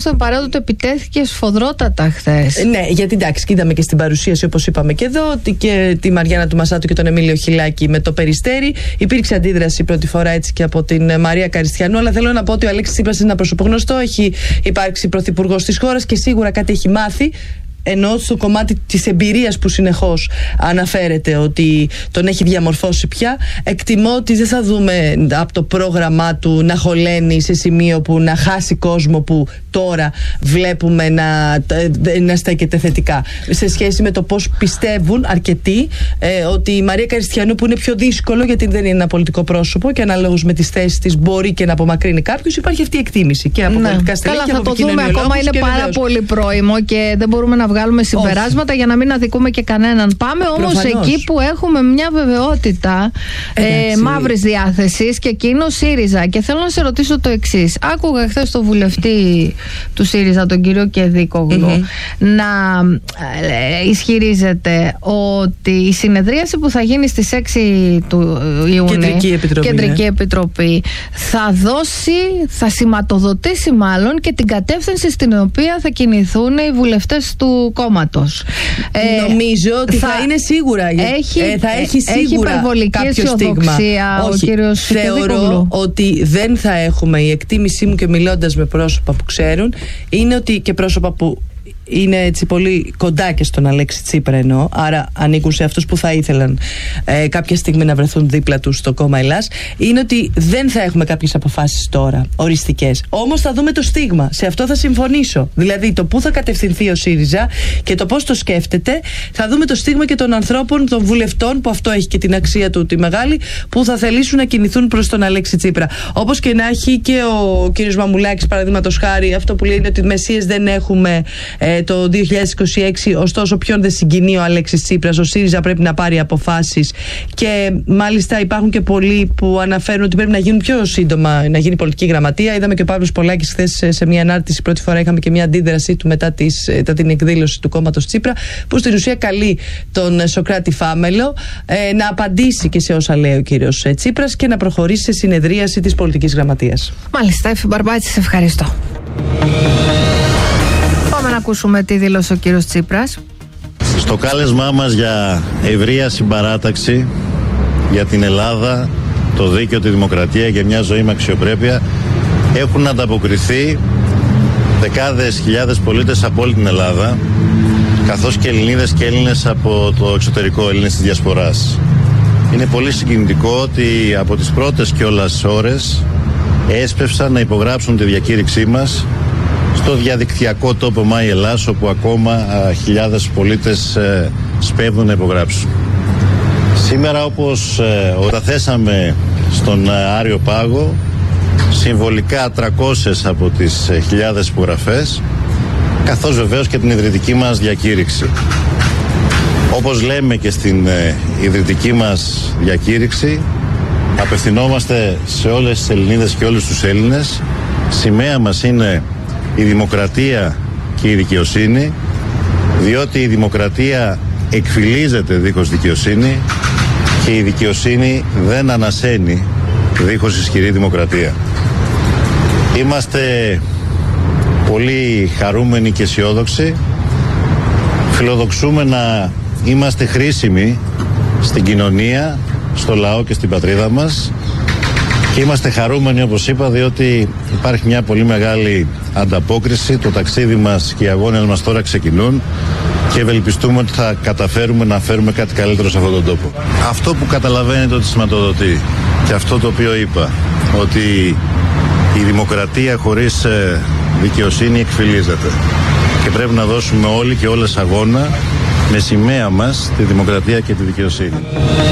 στον παράδοτο επιτέθηκε σφοδρότατα χθες. Ναι, γιατί εντάξει, είδαμε και στην παρουσίαση, όπως είπαμε και εδώ, ότι και τη Μαριάννα του Μασάτου και τον Εμίλιο Χιλάκη με το Περιστέρι. Υπήρξε αντίδραση πρώτη φορά έτσι και από την Μαρία Καριστιανού, αλλά θέλω να πω ότι ο Αλέξης Τσίπρας είναι ένα πρόσωπο γνωστό, έχει υπάρξει πρωθυπουργός της χώρας και σίγουρα κάτι έχει μάθει. Ενώ στο κομμάτι της εμπειρίας που συνεχώς αναφέρεται ότι τον έχει διαμορφώσει πια, εκτιμώ ότι δεν θα δούμε από το πρόγραμμά του να χωλαίνει σε σημείο που να χάσει κόσμο που τώρα βλέπουμε να στέκεται θετικά. Σε σχέση με το πώς πιστεύουν αρκετοί ότι η Μαρία Καριστιανού, που είναι πιο δύσκολο γιατί δεν είναι ένα πολιτικό πρόσωπο και ανάλογος με τις θέσεις της μπορεί και να απομακρύνει κάποιους, υπάρχει αυτή η εκτίμηση και από πολιτικά στελέχη και από επικοινωνιολόγους. Καλά, θα το δούμε. Ακόμα είναι πάρα πολύ πρόημο και δεν μπορούμε να βγάλουμε συμπεράσματα για να μην αδικούμε και κανέναν. Πάμε όμως εκεί που έχουμε μια βεβαιότητα μαύρης διάθεσης και εκείνο ΣΥΡΙΖΑ. Και θέλω να σε ρωτήσω το εξής. Άκουγα χθες τον βουλευτή του ΣΥΡΙΖΑ, τον κύριο Κεδίκογλου, να ισχυρίζεται ότι η συνεδρίαση που θα γίνει στις 6 του Ιουνίου, Κεντρική Επιτροπή, θα σηματοδοτήσει μάλλον και την κατεύθυνση στην οποία θα κινηθούν οι βουλευτές του κόμματος. Νομίζω ότι θα είναι σίγουρα. Έχει υπερβολική αισιοδοξία ο κύριος Κεδίκογλου. Θεωρώ ότι δεν θα έχουμε, η εκτίμησή μου και μιλώντας με πρόσωπα που ξέρουν, είναι ότι και πρόσωπα που είναι έτσι πολύ κοντά και στον Αλέξη Τσίπρα εννοώ, άρα ανήκουν σε αυτούς που θα ήθελαν κάποια στιγμή να βρεθούν δίπλα τους στο κόμμα Ελλάς, είναι ότι δεν θα έχουμε κάποιες αποφάσεις τώρα οριστικές. Όμως θα δούμε το στίγμα, σε αυτό θα συμφωνήσω. Δηλαδή το πού θα κατευθυνθεί ο ΣΥΡΙΖΑ και το πώς το σκέφτεται, θα δούμε το στίγμα και των ανθρώπων, των βουλευτών, που αυτό έχει και την αξία του τη μεγάλη, που θα θελήσουν να κινηθούν προς τον Αλέξη Τσίπρα. Όπως και να έχει και ο κύριος Μαμουλάκης, παραδείγματος χάρη, αυτό που λέει είναι ότι μεσίες δεν έχουμε το 2026, ωστόσο ποιον δεν συγκινεί ο Αλέξης Τσίπρας, ο ΣΥΡΙΖΑ πρέπει να πάρει αποφάσεις και μάλιστα υπάρχουν και πολλοί που αναφέρουν ότι πρέπει να γίνουν πιο σύντομα, να γίνει πολιτική γραμματεία. Είδαμε και ο Παύλος Πολάκης χθες σε μια ανάρτηση, πρώτη φορά είχαμε και μια αντίδρασή του μετά την εκδήλωση του κόμματος Τσίπρα, που στην ουσία καλεί τον Σωκράτη Φάμελο να απαντήσει και σε όσα λέει ο κύριος Τσίπρας και να προχωρήσει σε συνεδρίαση της πολιτικής γραμματείας. Μάλιστα, Εφη Μπαρμπάτση, σε ευχαριστώ. Πάμε να ακούσουμε τι δήλωσε ο κύριος Τσίπρας. Στο κάλεσμά μας για ευρεία συμπαράταξη για την Ελλάδα, το δίκαιο, τη δημοκρατία, για μια ζωή με αξιοπρέπεια, έχουν ανταποκριθεί δεκάδες χιλιάδες πολίτες από όλη την Ελλάδα, καθώς και Ελληνίδες και Έλληνες από το εξωτερικό, Έλληνες της Διασποράς. Είναι πολύ συγκινητικό ότι από τις πρώτες κιόλας ώρες έσπευσαν να υπογράψουν τη διακήρυξή μας στο διαδικτυακό τόπο My Ελλάς, όπου ακόμα χιλιάδες πολίτες σπέβδουν να υπογράψουν. Σήμερα, όπως καταθέσαμε στον Άριο Πάγο, συμβολικά 300 από τις χιλιάδες υπογραφές, καθώς βεβαίως και την ιδρυτική μας διακήρυξη. Όπως λέμε και στην ιδρυτική μας διακήρυξη, απευθυνόμαστε σε όλες τις Ελληνίδες και όλους τους Έλληνες. Σημαία μας είναι η δημοκρατία και η δικαιοσύνη, διότι η δημοκρατία εκφυλίζεται δίχως δικαιοσύνη και η δικαιοσύνη δεν ανασένει δίχως ισχυρή δημοκρατία. Είμαστε πολύ χαρούμενοι και αισιόδοξοι. Φιλοδοξούμε να είμαστε χρήσιμοι στην κοινωνία, στο λαό και στην πατρίδα μας. Και είμαστε χαρούμενοι, όπως είπα, διότι υπάρχει μια πολύ μεγάλη ανταπόκριση. Το ταξίδι μας και οι αγώνες μας τώρα ξεκινούν και ευελπιστούμε ότι θα καταφέρουμε να φέρουμε κάτι καλύτερο σε αυτόν τον τόπο. Αυτό που καταλαβαίνετε ότι σηματοδοτεί και αυτό το οποίο είπα, ότι η δημοκρατία χωρίς δικαιοσύνη εκφυλίζεται και πρέπει να δώσουμε όλοι και όλες αγώνα με σημαία μας τη δημοκρατία και τη δικαιοσύνη.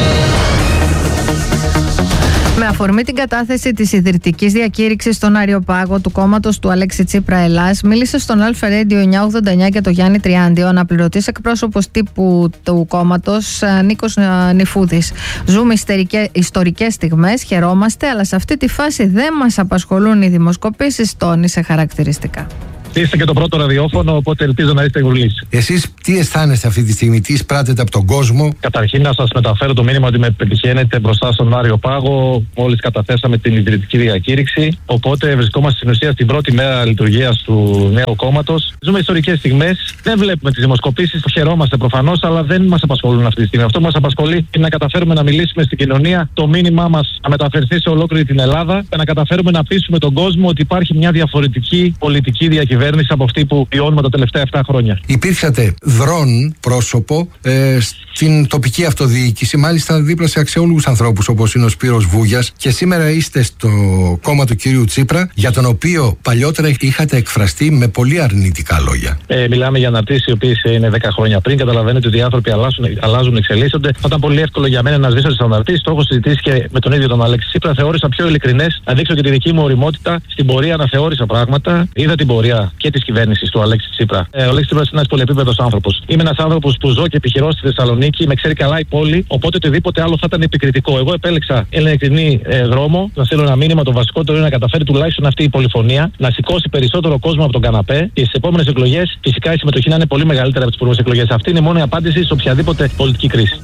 Με αφορμή την κατάθεση της ιδρυτικής διακήρυξης στον Άριο Πάγο του κόμματος του Αλέξη Τσίπρα Ελλάς, μίλησε στον Αλφα Radio 989 και το Γιάννη Τριάντη ο αναπληρωτής εκπρόσωπος τύπου του κόμματος Νίκος Νιφούδης. Ζούμε ιστορικές στιγμές, χαιρόμαστε, αλλά σε αυτή τη φάση δεν μας απασχολούν οι δημοσκοπήσεις, τόνισε χαρακτηριστικά. Είστε και το πρώτο ραδιόφωνο, οπότε ελπίζω να είστε γουρλείς. Εσείς τι αισθάνεστε αυτή τη στιγμή, τι εισπράτετε από τον κόσμο? Καταρχήν, να σας μεταφέρω το μήνυμα ότι με πετυχαίνετε μπροστά στον Άριο Πάγο. Μόλις καταθέσαμε την ιδρυτική διακήρυξη. Οπότε βρισκόμαστε στην ουσία στην πρώτη μέρα λειτουργίας του νέου κόμματος. Ζούμε ιστορικές στιγμές. Δεν βλέπουμε τις δημοσκοπήσεις. Χαιρόμαστε προφανώς, αλλά δεν μας απασχολούν αυτή τη στιγμή. Αυτό που μας απασχολεί είναι να καταφέρουμε να μιλήσουμε στην κοινωνία, το μήνυμά μας να μεταφερθεί σε ολόκληρη την Ελλάδα και να καταφέρουμε να πείσουμε τον κόσμο ότι υπάρχει μια διαφορετική πολιτική διακυβέρνηση από αυτή που βιώνουμε τα τελευταία 7 χρόνια. Υπήρξατε δρόν πρόσωπο στην τοπική αυτοδιοίκηση, μάλιστα δίπλα σε αξιόλογους ανθρώπους όπως είναι ο Σπύρος Βούγιας, και σήμερα είστε στο κόμμα του κυρίου Τσίπρα, για τον οποίο παλιότερα είχατε εκφραστεί με πολύ αρνητικά λόγια. Μιλάμε για αναρτήσεις οι οποίες είναι 10 χρόνια πριν. Καταλαβαίνετε ότι οι άνθρωποι αλλάζουν, εξελίσσονται. Θα ήταν πολύ εύκολο για μένα να σβήσω τις αναρτήσεις. Το έχω συζητήσει και με τον ίδιο τον Αλέξη Τσίπρα. Θεώρησα πιο ειλικρινές να δείξω και τη δική μου ωριμότητα. Στην πορεία αναθεώρησα πράγματα. Είδα την πορεία και της κυβέρνησης του Αλέξη Τσίπρα. Ο Αλέξη Τσίπρα είναι ένας πολυεπίπεδος άνθρωπος. Είμαι ένας άνθρωπος που ζω και επιχειρώ στη Θεσσαλονίκη, με ξέρει καλά η πόλη. Οπότε οτιδήποτε άλλο θα ήταν επικριτικό. Εγώ επέλεξα ειλικρινή δρόμο. Να στείλω ένα μήνυμα. Το βασικότερο είναι να καταφέρει τουλάχιστον αυτή η πολυφωνία να σηκώσει περισσότερο κόσμο από τον καναπέ και στις επόμενες εκλογές φυσικά η συμμετοχή να είναι πολύ μεγαλύτερη από τις προηγούμενες εκλογές. Αυτή είναι η μόνη απάντηση σε οποιαδήποτε πολιτική κρίση.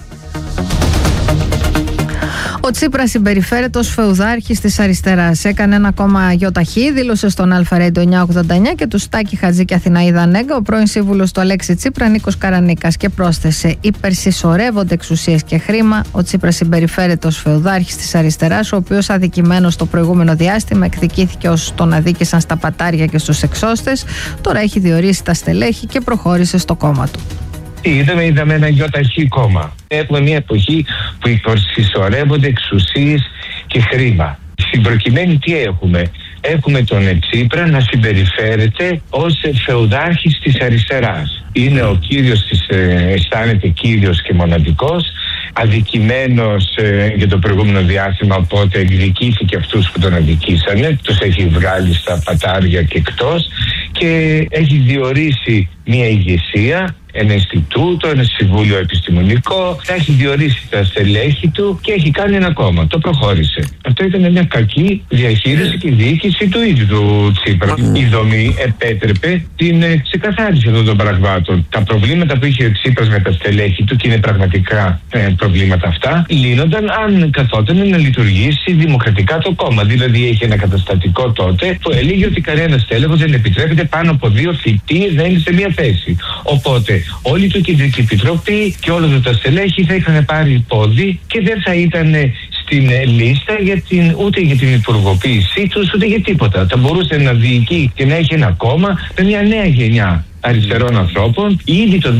Ο Τσίπρας συμπεριφέρεται ως φεουδάρχης της αριστεράς. Έκανε ένα κόμμα γιοταχή, δήλωσε στον Αλφα-Radio 989 και του Στάκη Χατζή και Αθηναίδα Νέγκα ο πρώην σύμβουλος του Αλέξη Τσίπρα Νίκος Καρανίκας, και πρόσθεσε: υπερσυσσωρεύονται εξουσίες και χρήμα. Ο Τσίπρας συμπεριφέρεται ως φεουδάρχης της αριστεράς, ο οποίος αδικημένος στο προηγούμενο διάστημα εκδικήθηκε ως τον αδίκησαν στα πατάρια και στους εξώστες. Τώρα έχει διορίσει τα στελέχη και προχώρησε στο κόμμα του. Είδαμε ένα γιοταχή κόμμα. Έχουμε μια εποχή που υπερσυσσωρεύονται εξουσίες και χρήμα. Στην προκειμένη τι έχουμε? Έχουμε τον Τσίπρα να συμπεριφέρεται ως φεουδάρχης της αριστεράς. Είναι ο κύριος της, αισθάνεται κύριος και μοναδικός, αδικημένος για το προηγούμενο διάστημα, οπότε εκδικήθηκε αυτούς που τον αδικήσανε, τους έχει βγάλει στα πατάρια και εκτός, και έχει διορίσει μια ηγεσία, ένα Ινστιτούτο, ένα Συμβούλιο Επιστημονικό, θα έχει διορίσει τα στελέχη του και έχει κάνει ένα κόμμα. Το προχώρησε. Αυτό ήταν μια κακή διαχείριση και διοίκηση του ίδιου του Τσίπρα. Η δομή επέτρεπε την ξεκαθάριση αυτών των πραγμάτων. Τα προβλήματα που είχε ο Τσίπρας με τα στελέχη του, και είναι πραγματικά προβλήματα αυτά, λύνονταν αν καθόταν να λειτουργήσει δημοκρατικά το κόμμα. Δηλαδή είχε ένα καταστατικό τότε που έλεγε ότι κανένα στέλεχος δεν επιτρέπεται πάνω από 2 θητείες να είναι σε μια θέση. Οπότε όλη η Κεντρική Επιτροπή και όλα τα στελέχη θα είχαν πάρει πόδι και δεν θα ήταν στην λίστα ούτε για την υπουργοποίησή τους, ούτε για τίποτα. Θα μπορούσε να διοικεί και να έχει ένα κόμμα με μια νέα γενιά αριστερών ανθρώπων. Ήδη το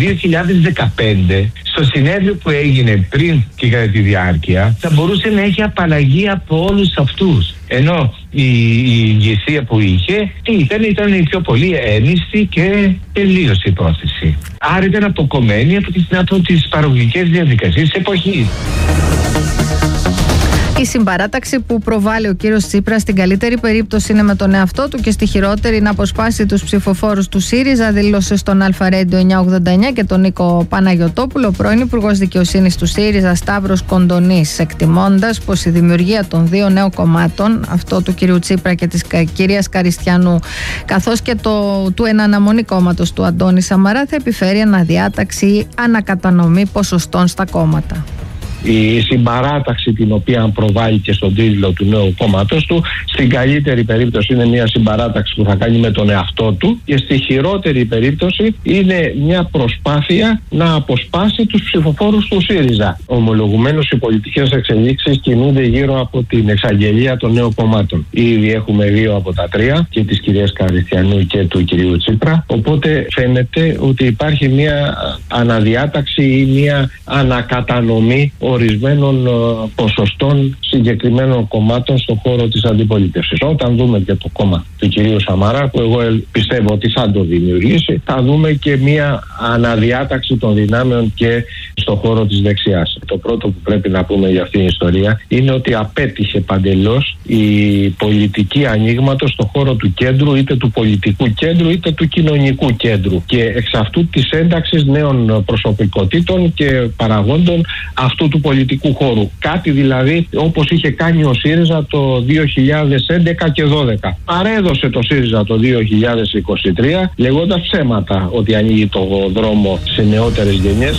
2015, στο συνέδριο που έγινε πριν και κατά τη διάρκεια, θα μπορούσε να έχει απαλλαγή από όλους αυτούς. Ενώ η ηγεσία που είχε, ήταν η πιο πολύ ένιστη και τελείωσε η υπόθεση. Άρα ήταν αποκομμένη από τις παραγωγικές διαδικασίες της εποχής. Η συμπαράταξη που προβάλλει ο κύριος Τσίπρας στην καλύτερη περίπτωση είναι με τον εαυτό του και στη χειρότερη να αποσπάσει τους ψηφοφόρους του ΣΥΡΙΖΑ, δήλωσε στον Αλφα-Radio 989 και τον Νίκο Παναγιωτόπουλο, πρώην Υπουργός Δικαιοσύνης του ΣΥΡΙΖΑ Σταύρος Κοντονής, εκτιμώντας πως η δημιουργία των 2 νέων κομμάτων, αυτό του κυρίου Τσίπρα και της κυρίας Καριστιανού, καθώς και του εναναμονή κόμματος του Αντώνη Σαμαρά, θα επιφέρει αναδιάταξη ή ανακατανομή ποσοστών στα κόμματα. Η συμπαράταξη την οποία προβάλλει και στον τίτλο του νέου κόμματος του, στην καλύτερη περίπτωση είναι μια συμπαράταξη που θα κάνει με τον εαυτό του, και στη χειρότερη περίπτωση είναι μια προσπάθεια να αποσπάσει τους ψηφοφόρους του ΣΥΡΙΖΑ. Ομολογουμένως οι πολιτικές εξελίξεις κινούνται γύρω από την εξαγγελία των νέων κομμάτων. Ήδη έχουμε 2 από τα 3, και της κυρίας Καριστιανού και του κυρίου Τσίπρα, οπότε φαίνεται ότι υπάρχει μια αναδιάταξη ή μια ανακατανομή ορισμένων ποσοστών συγκεκριμένων κομμάτων στον χώρο της αντιπολίτευσης. Όταν δούμε και το κόμμα του κυρίου Σαμαρά, που εγώ πιστεύω ότι θα το δημιουργήσει, θα δούμε και μια αναδιάταξη των δυνάμεων και στον χώρο της δεξιάς. Το πρώτο που πρέπει να πούμε για αυτήν την ιστορία είναι ότι απέτυχε παντελώς η πολιτική ανοίγματος στον χώρο του κέντρου, είτε του πολιτικού κέντρου είτε του κοινωνικού κέντρου, και εξ αυτού της ένταξης νέων προσωπικότητων και παραγόντων αυτού του πολιτικού χώρου. Κάτι δηλαδή όπως είχε κάνει ο ΣΥΡΙΖΑ το 2011 και 2012. Παρέδωσε το ΣΥΡΙΖΑ το 2023 λέγοντας ψέματα ότι ανοίγει το δρόμο σε νεότερες γενιές.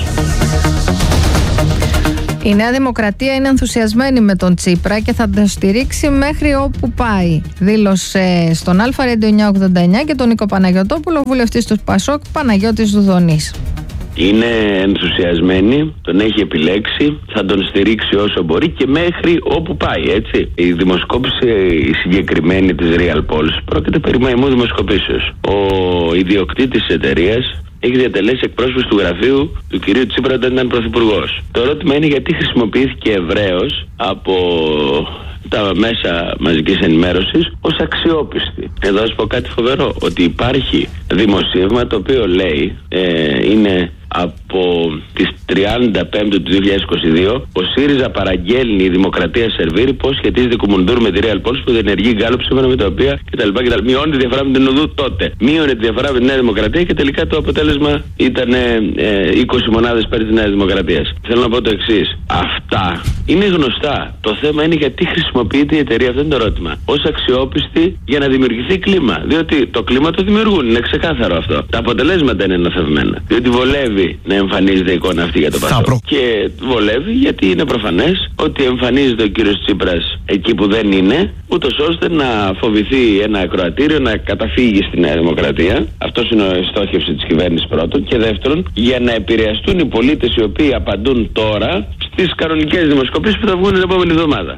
Η Νέα Δημοκρατία είναι ενθουσιασμένη με τον Τσίπρα και θα τον στηρίξει μέχρι όπου πάει. Δήλωσε στον Αλφα Radio 989 και τον Νίκο Παναγιωτόπουλο, βουλευτής του ΠΑΣΟΚ, Παναγιώτης Δουδονής. Είναι ενθουσιασμένη, τον έχει επιλέξει, θα τον στηρίξει όσο μπορεί και μέχρι όπου πάει, έτσι. Η δημοσκόπηση η συγκεκριμένη της Real Polls πρόκειται περί μαϊμού δημοσκοπήσεως. Ο ιδιοκτήτης της εταιρείας έχει διατελέσει εκπρόσωπος του γραφείου του κυρίου Τσίπρα όταν ήταν πρωθυπουργός. Το ερώτημα είναι γιατί χρησιμοποιήθηκε ευρέως από τα μέσα μαζικής ενημέρωσης ως αξιόπιστη. Εδώ θα σου πω κάτι φοβερό, ότι υπάρχει δημοσίευμα το οποίο λέει, είναι από τις 35 του 2022, ο ΣΥΡΙΖΑ παραγγέλνει η Δημοκρατία Σερβίρη πώς σχετίζεται Κουμουνδούρ με τη Real Polls που διενεργεί γκάλωπ σύμφωνα με τα οποία κτλ. Μειώνει τη διαφορά με την Οδού τότε. Μείωνε τη διαφορά με τη Νέα Δημοκρατία και τελικά το αποτέλεσμα ήταν 20 μονάδες πέρυσι της Νέας Δημοκρατίας. Θέλω να πω το εξής. Αυτά είναι γνωστά. Το θέμα είναι γιατί χρησιμοποιείται η εταιρεία, αυτό είναι το ερώτημα, ως αξιόπιστη για να δημιουργηθεί κλίμα. Διότι το κλίμα το δημιουργούν, είναι ξεκάθαρο αυτό. Τα αποτελέσματα είναι νοθευμένα. Διότι βολεύει να εμφανίζεται η εικόνα αυτή για το ΠΑΣΟΚ. Και βολεύει γιατί είναι προφανές ότι εμφανίζεται ο κύριος Τσίπρας εκεί που δεν είναι, ούτως ώστε να φοβηθεί ένα ακροατήριο, να καταφύγει στη Νέα Δημοκρατία. Αυτός είναι η στόχευση της κυβέρνησης πρώτον. Και δεύτερον, για να επηρεαστούν οι πολίτες οι οποίοι απαντούν τώρα στις κανονικές δημοσκοπήσεις που θα βγουν την επόμενη εβδομάδα.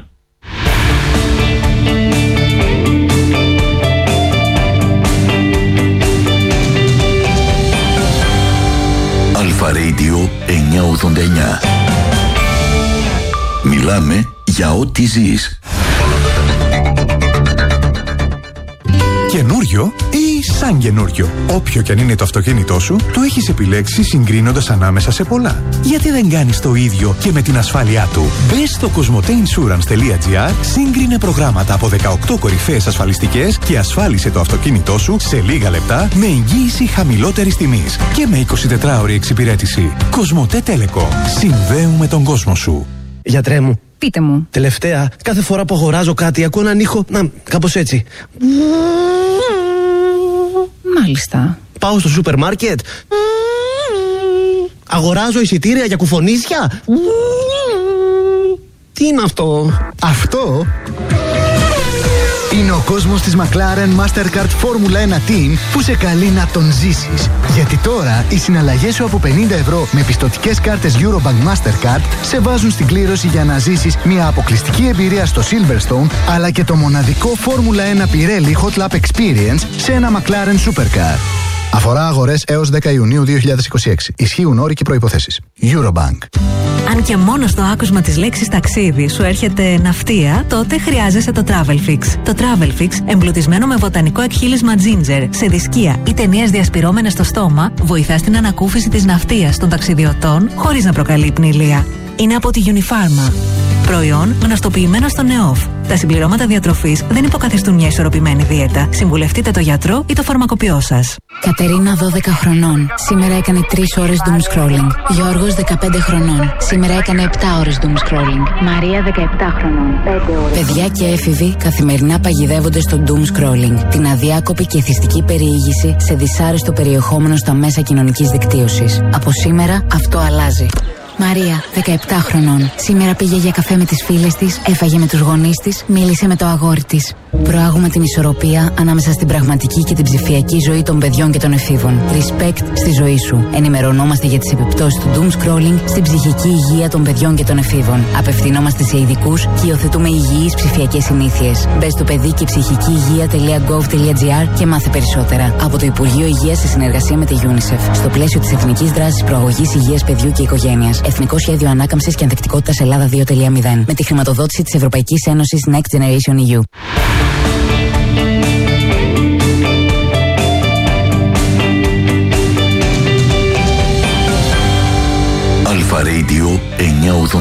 Αλφα Radio 989. Μιλάμε για ό,τι ζεις. Καινούριο ή σαν καινούριο. Όποιο και αν είναι το αυτοκίνητό σου, το έχεις επιλέξει συγκρίνοντας ανάμεσα σε πολλά. Γιατί δεν κάνεις το ίδιο και με την ασφάλειά του? Μπες στο cosmoteinsurance.gr, σύγκρινε προγράμματα από 18 κορυφαίες ασφαλιστικές και ασφάλισε το αυτοκίνητό σου σε λίγα λεπτά με εγγύηση χαμηλότερης τιμής και με 24ωρη εξυπηρέτηση. Κοσμοτέ Telecom. Συνδέουμε τον κόσμο σου. Γιατρέ μου. Πείτε μου. Τελευταία, κάθε φορά που αγοράζω κάτι, ακούω έναν ήχο, κάπως έτσι. Μάλιστα. Πάω στο σούπερ μάρκετ. Αγοράζω εισιτήρια για κουφονίσια. Τι είναι αυτό? Αυτό είναι ο κόσμος της McLaren Mastercard Formula 1 Team που σε καλεί να τον ζήσεις. Γιατί τώρα οι συναλλαγές σου από 50 ευρώ με πιστωτικές κάρτες Eurobank Mastercard σε βάζουν στην κλήρωση για να ζήσεις μια αποκλειστική εμπειρία στο Silverstone, αλλά και το μοναδικό Formula 1 Pirelli Hot Lap Experience σε ένα McLaren Supercar. Αφορά αγορές έως 10 Ιουνίου 2026. Ισχύουν όροι και προϋποθέσεις. Eurobank. Αν και μόνο στο άκουσμα της λέξης ταξίδι σου έρχεται ναυτία, τότε χρειάζεσαι το Travelfix. Το Travelfix, εμπλουτισμένο με βοτανικό εκχύλισμα ginger, σε δισκία ή ταινίες διασπυρώμενες στο στόμα, βοηθά στην ανακούφιση της ναυτίας των ταξιδιωτών χωρίς να προκαλεί πνηλία. Είναι από τη Unifarma. Προϊόν γνωστοποιημένο στο ΝΕΟΦ. Τα συμπληρώματα διατροφής δεν υποκαθιστούν μια ισορροπημένη δίαιτα. Συμβουλευτείτε το γιατρό ή το φαρμακοποιό σας. Κατερίνα, 12 χρονών. Σήμερα έκανε 3 ώρες doom scrolling. Γιώργος, 15 χρονών. Σήμερα έκανε 7 ώρες doom scrolling. Μαρία, 17 χρονών. 5 ώρες. Παιδιά και έφηβοι καθημερινά παγιδεύονται στο doom scrolling. Την αδιάκοπη και εθιστική περιήγηση σε δυσάρεστο περιεχόμενο στα μέσα κοινωνικής δικτύωσης. Από σήμερα αυτό αλλάζει. Μαρία, 17 χρονών. Σήμερα πήγε για καφέ με τις φίλες της, έφαγε με τους γονείς της, μίλησε με το αγόρι της. Προάγουμε την ισορροπία ανάμεσα στην πραγματική και την ψηφιακή ζωή των παιδιών και των εφήβων. Respect στη ζωή σου. Ενημερωνόμαστε για τις επιπτώσεις του doom scrolling στην ψυχική υγεία των παιδιών και των εφήβων. Απευθυνόμαστε σε ειδικούς και υιοθετούμε υγιείς ψηφιακές συνήθειες. Μπες στο παιδί και ψυχική υγεία.gov.gr και μάθε περισσότερα. Από το Υπουργείο Υγείας σε συνεργασία με τη UNICEF. Στο πλαίσιο της Εθνικής Δράσης Προαγωγής Υγείας Παιδιού και Οικογένειας. Εθνικό Σχέδιο Ανάκαμψης και Ανθεκτικότητας Ελλάδα 2.0. Με τη χρηματοδότηση της Ευρωπαϊκής Ένωσης Next Generation EU. Αλφα Radio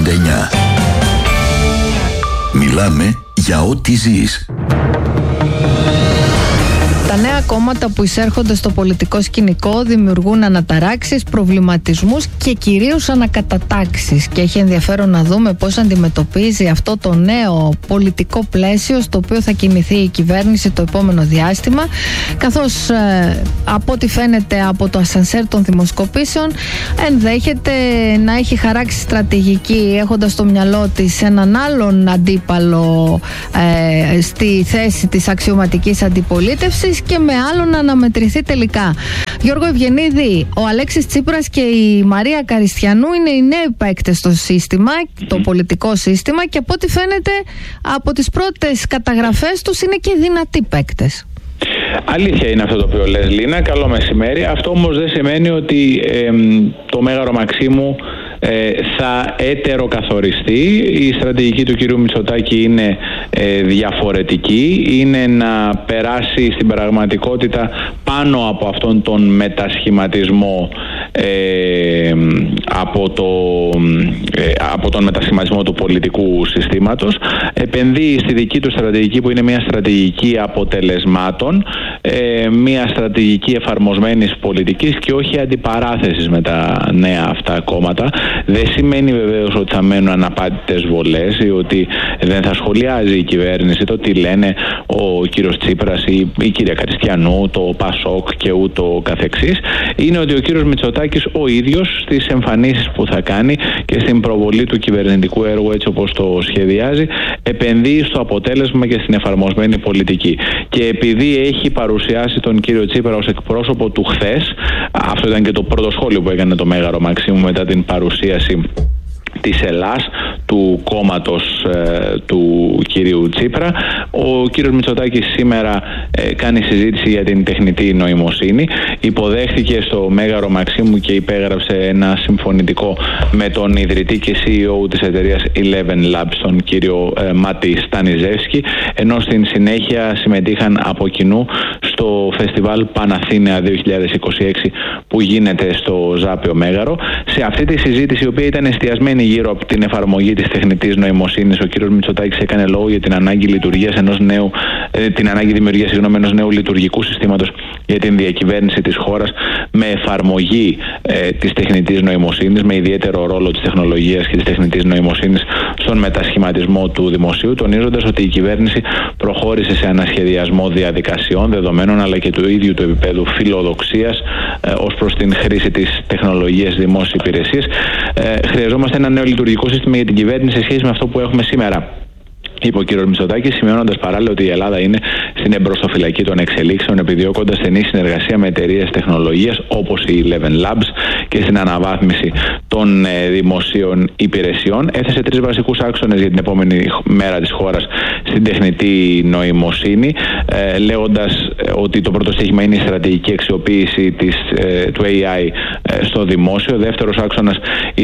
Μιλάμε για ό,τι ζεις. Τα νέα κόμματα που εισέρχονται στο πολιτικό σκηνικό δημιουργούν αναταράξεις, προβληματισμούς και κυρίως ανακατατάξεις. Και έχει ενδιαφέρον να δούμε πώς αντιμετωπίζει αυτό το νέο πολιτικό πλαίσιο στο οποίο θα κινηθεί η κυβέρνηση το επόμενο διάστημα, καθώς από ό,τι φαίνεται από το ασανσέρ των δημοσκοπήσεων ενδέχεται να έχει χαράξει στρατηγική, έχοντας στο μυαλό της έναν άλλον αντίπαλο στη θέση της αξιωματικής αντιπολίτευσης και με άλλον να αναμετρηθεί τελικά. Γιώργο Ευγενίδη, ο Αλέξης Τσίπρας και η Μαρία Καριστιανού είναι οι νέοι παίκτες στο σύστημα, το πολιτικό σύστημα, και από ό,τι φαίνεται από τις πρώτες καταγραφές τους είναι και δυνατοί παίκτες. Αλήθεια είναι αυτό το οποίο λες, Λίνα. Καλό μεσημέρι. Αυτό όμως δεν σημαίνει ότι το Μέγαρο Μαξίμου θα έτεροκαθοριστεί. Η στρατηγική του κυρίου Μητσοτάκη είναι διαφορετική. Είναι να περάσει στην πραγματικότητα πάνω από αυτόν τον μετασχηματισμό από τον μετασχηματισμό του πολιτικού συστήματος. Επενδύει στη δική του στρατηγική, που είναι μια στρατηγική αποτελεσμάτων, μια στρατηγική εφαρμοσμένης πολιτικής και όχι αντιπαράθεσης με τα νέα αυτά κόμματα. Δεν σημαίνει βεβαίως ότι θα μένουν αναπάντητες βολές ή ότι δεν θα σχολιάζει η κυβέρνηση το τι λένε ο κύριος Τσίπρας ή η κυρία Καριστιανού, το ΠΑΣΟΚ και ούτω καθεξής. Είναι ότι ο κύριος Μητσοτάκης ο ίδιος στις εμφανίσεις που θα κάνει και στην προβολή του κυβερνητικού έργου έτσι όπως το σχεδιάζει επενδύει στο αποτέλεσμα και στην εφαρμοσμένη πολιτική. Και επειδή έχει παρουσιάσει τον κύριο Τσίπρα ως εκπρόσωπο του χθες, αυτό ήταν και το πρώτο σχόλιο που έκανε το Μέγαρο Μαξίμου μετά την παρουσίαση της Ελλάς, του κόμματος του κυρίου Τσίπρα. Ο κύριος Μητσοτάκης σήμερα κάνει συζήτηση για την τεχνητή νοημοσύνη. Υποδέχθηκε στο Μέγαρο Μαξίμου και υπέγραψε ένα συμφωνητικό με τον ιδρυτή και CEO της εταιρείας Eleven Labs, τον κύριο Μάτι Στανιζεύσκη, ενώ στην συνέχεια συμμετείχαν από κοινού στο φεστιβάλ Παναθήναια 2026 που γίνεται στο Ζάπιο Μέγαρο. Σε αυτή τη συζήτηση, η οποία ήταν εστιασμένη γύρω από την εφαρμογή της τεχνητής νοημοσύνης, ο κ. Μητσοτάκης έκανε λόγο για την ανάγκη δημιουργίας ενός νέου λειτουργικού συστήματος για την διακυβέρνηση της χώρας με εφαρμογή της τεχνητής νοημοσύνης, με ιδιαίτερο ρόλο της τεχνολογίας και της τεχνητής νοημοσύνης στον μετασχηματισμό του δημοσίου, τονίζοντας ότι η κυβέρνηση προχώρησε σε ανασχεδιασμό διαδικασιών, δεδομένων αλλά και του ίδιου του επίπεδου φιλοδοξίας ως προς την χρήση της τεχνολογίας στις δημόσιες υπηρεσίες. Χρειαζόμαστε ένα νέο λειτουργικό σύστημα για την κυβέρνηση σε σχέση με αυτό που έχουμε σήμερα, είπε ο κ. Μητσοτάκης, σημειώνοντας παράλληλα ότι η Ελλάδα είναι στην εμπροστοφυλακή των εξελίξεων, επιδιώκοντας στενή συνεργασία με εταιρείες τεχνολογίας όπως η Eleven Labs και στην αναβάθμιση των δημοσίων υπηρεσιών. Έθεσε 3 βασικούς άξονες για την επόμενη μέρα της χώρας στην τεχνητή νοημοσύνη, λέγοντας ότι το πρώτο στοίχημα είναι η στρατηγική αξιοποίηση του AI στο δημόσιο. Δεύτερος άξονας,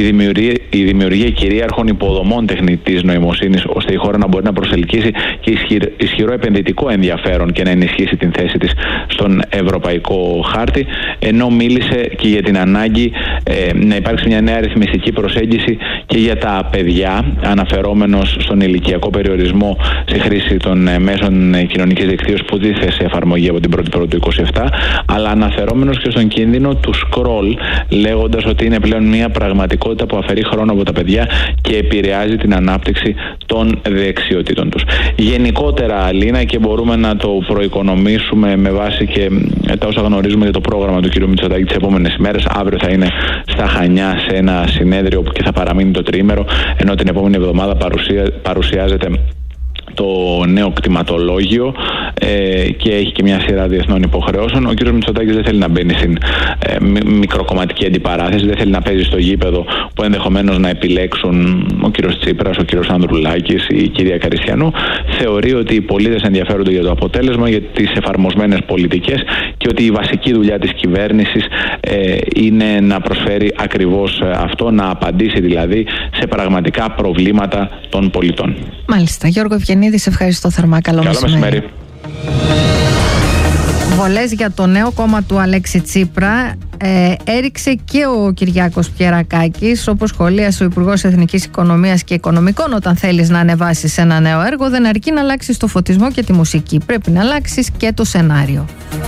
η δημιουργία κυρίαρχων υποδομών τεχνητής νοημοσύνης, ώστε η χώρα να μπορεί να προσελκύσει και ισχυρό επενδυτικό ενδιαφέρον και να ενισχύσει την θέση της στον ευρωπαϊκό χάρτη, ενώ μίλησε και για την ανάγκη να υπάρξει μια νέα αριθμιστική προσέγγιση και για τα παιδιά, αναφερόμενος στον ηλικιακό περιορισμό στη χρήση των μέσων κοινωνικής δικτύωσης που τίθεται σε εφαρμογή από την 1η Πρώτου του 2027, αλλά αναφερόμενος και στον κίνδυνο του scroll, λέγοντας ότι είναι πλέον μια πραγματικότητα που αφαιρεί χρόνο από τα παιδιά και επηρεάζει την ανάπτυξη των δεξιοτήτων τους. Γενικότερα, Λίνα, και μπορούμε να το προοικονομήσουμε με βάση και τα όσα γνωρίζουμε για το πρόγραμμα του κ. Μητσοτάκη τις επόμενες ημέρες. Αύριο θα είναι στα Χανιά σε ένα συνέδριο που και θα παραμείνει το τριήμερο, ενώ την επόμενη εβδομάδα παρουσιάζεται το νέο κτηματολόγιο και έχει και μια σειρά διεθνών υποχρεώσεων. Ο κ. Μητσοτάκης δεν θέλει να μπαίνει στην μικροκομματική αντιπαράθεση, δεν θέλει να παίζει στο γήπεδο που ενδεχομένως να επιλέξουν ο κ. Τσίπρας, ο κ. Ανδρουλάκης ή η κυρία Καριστιανού. Θεωρεί ότι οι πολίτες ενδιαφέρονται για το αποτέλεσμα, για τις εφαρμοσμένες πολιτικές και ότι η βασική δουλειά της κυβέρνησης είναι να προσφέρει ακριβώς αυτό, να απαντήσει δηλαδή σε πραγματικά προβλήματα των πολιτών. Μάλιστα. Γιώργο Ευγενίδη, σε ευχαριστώ θερμά. Καλό μεσημέρι. βολές για το νέο κόμμα του Αλέξη Τσίπρα έριξε και ο Κυριάκος Πιερακάκης, όπως σχολίασε ο Υπουργός Εθνικής Οικονομίας και Οικονομικών. Όταν θέλεις να ανεβάσεις ένα νέο έργο, δεν αρκεί να αλλάξεις το φωτισμό και τη μουσική, πρέπει να αλλάξεις και το σενάριο.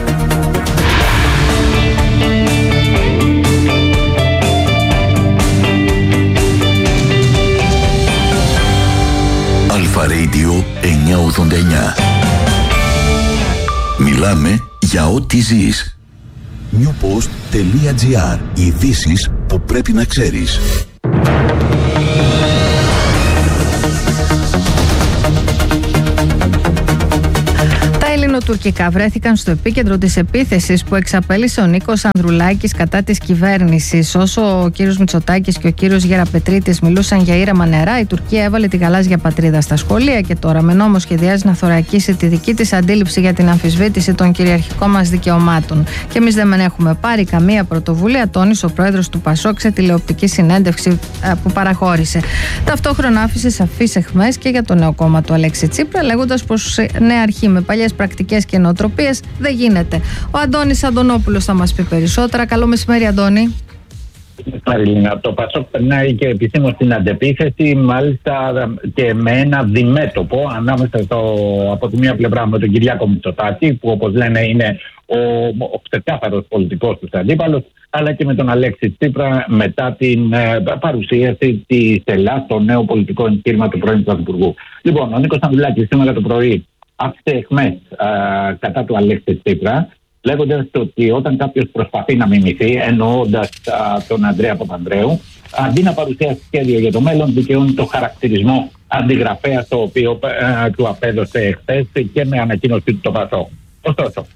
Αλφα Radio 989. Μιλάμε για ό,τι ζεις. Newpost.gr. Ειδήσεις που πρέπει να ξέρεις. Ελληνοτουρκικά βρέθηκαν στο επίκεντρο της επίθεσης που εξαπέλυσε ο Νίκος Ανδρουλάκης κατά της κυβέρνησης. Όσο ο κύριος Μητσοτάκης και ο κύριος Γεραπετρίτης μιλούσαν για ήρεμα νερά, η Τουρκία έβαλε τη γαλάζια πατρίδα στα σχολεία και τώρα με νόμο σχεδιάζει να θωρακίσει τη δική της αντίληψη για την αμφισβήτηση των κυριαρχικών μας δικαιωμάτων. Και εμείς δεν έχουμε πάρει καμία πρωτοβουλία, τόνισε ο πρόεδρος του ΠΑΣΟΚ σε τηλεοπτική συνέντευξη που παραχώρησε. Ταυτόχρονα άφησε σαφείς αιχμές και για το νέο κόμμα του Αλέξη Τσίπρα, λέγοντας πως νέα αρχή με παλιές πρακτικές και νοοτροπίες δεν γίνεται. Ο Αντώνης Αντωνόπουλος θα μας πει περισσότερα. Καλό μεσημέρι, Αντώνη. Μαριλίνα, το ΠΑΣΟΚ περνάει και επισήμως στην αντεπίθεση, μάλιστα και με ένα διμέτωπο ανάμεσα από τη μία πλευρά με τον Κυριάκο Μητσοτάκη, που όπως λένε είναι ο ξεκάθαρος πολιτικός τους αντίπαλος, αλλά και με τον Αλέξη Τσίπρα μετά την παρουσίαση της Ελλάδας στο νέο πολιτικό εγχείρημα του πρώην Πρωθυπουργού. Λοιπόν, ο Νίκος Ανδρουλάκης σήμερα το πρωί άφησε αιχμές κατά του Αλέξη Τσίπρα, λέγοντας ότι όταν κάποιος προσπαθεί να μιμηθεί, εννοώντας τον Ανδρέα Παπανδρέου, αντί να παρουσιάσει σχέδιο για το μέλλον, δικαιώνει το χαρακτηρισμό αντιγραφέα, το οποίο του απέδωσε εχθές και με ανακοίνωση του το ΠΑΣΟΚ. Ωστόσο,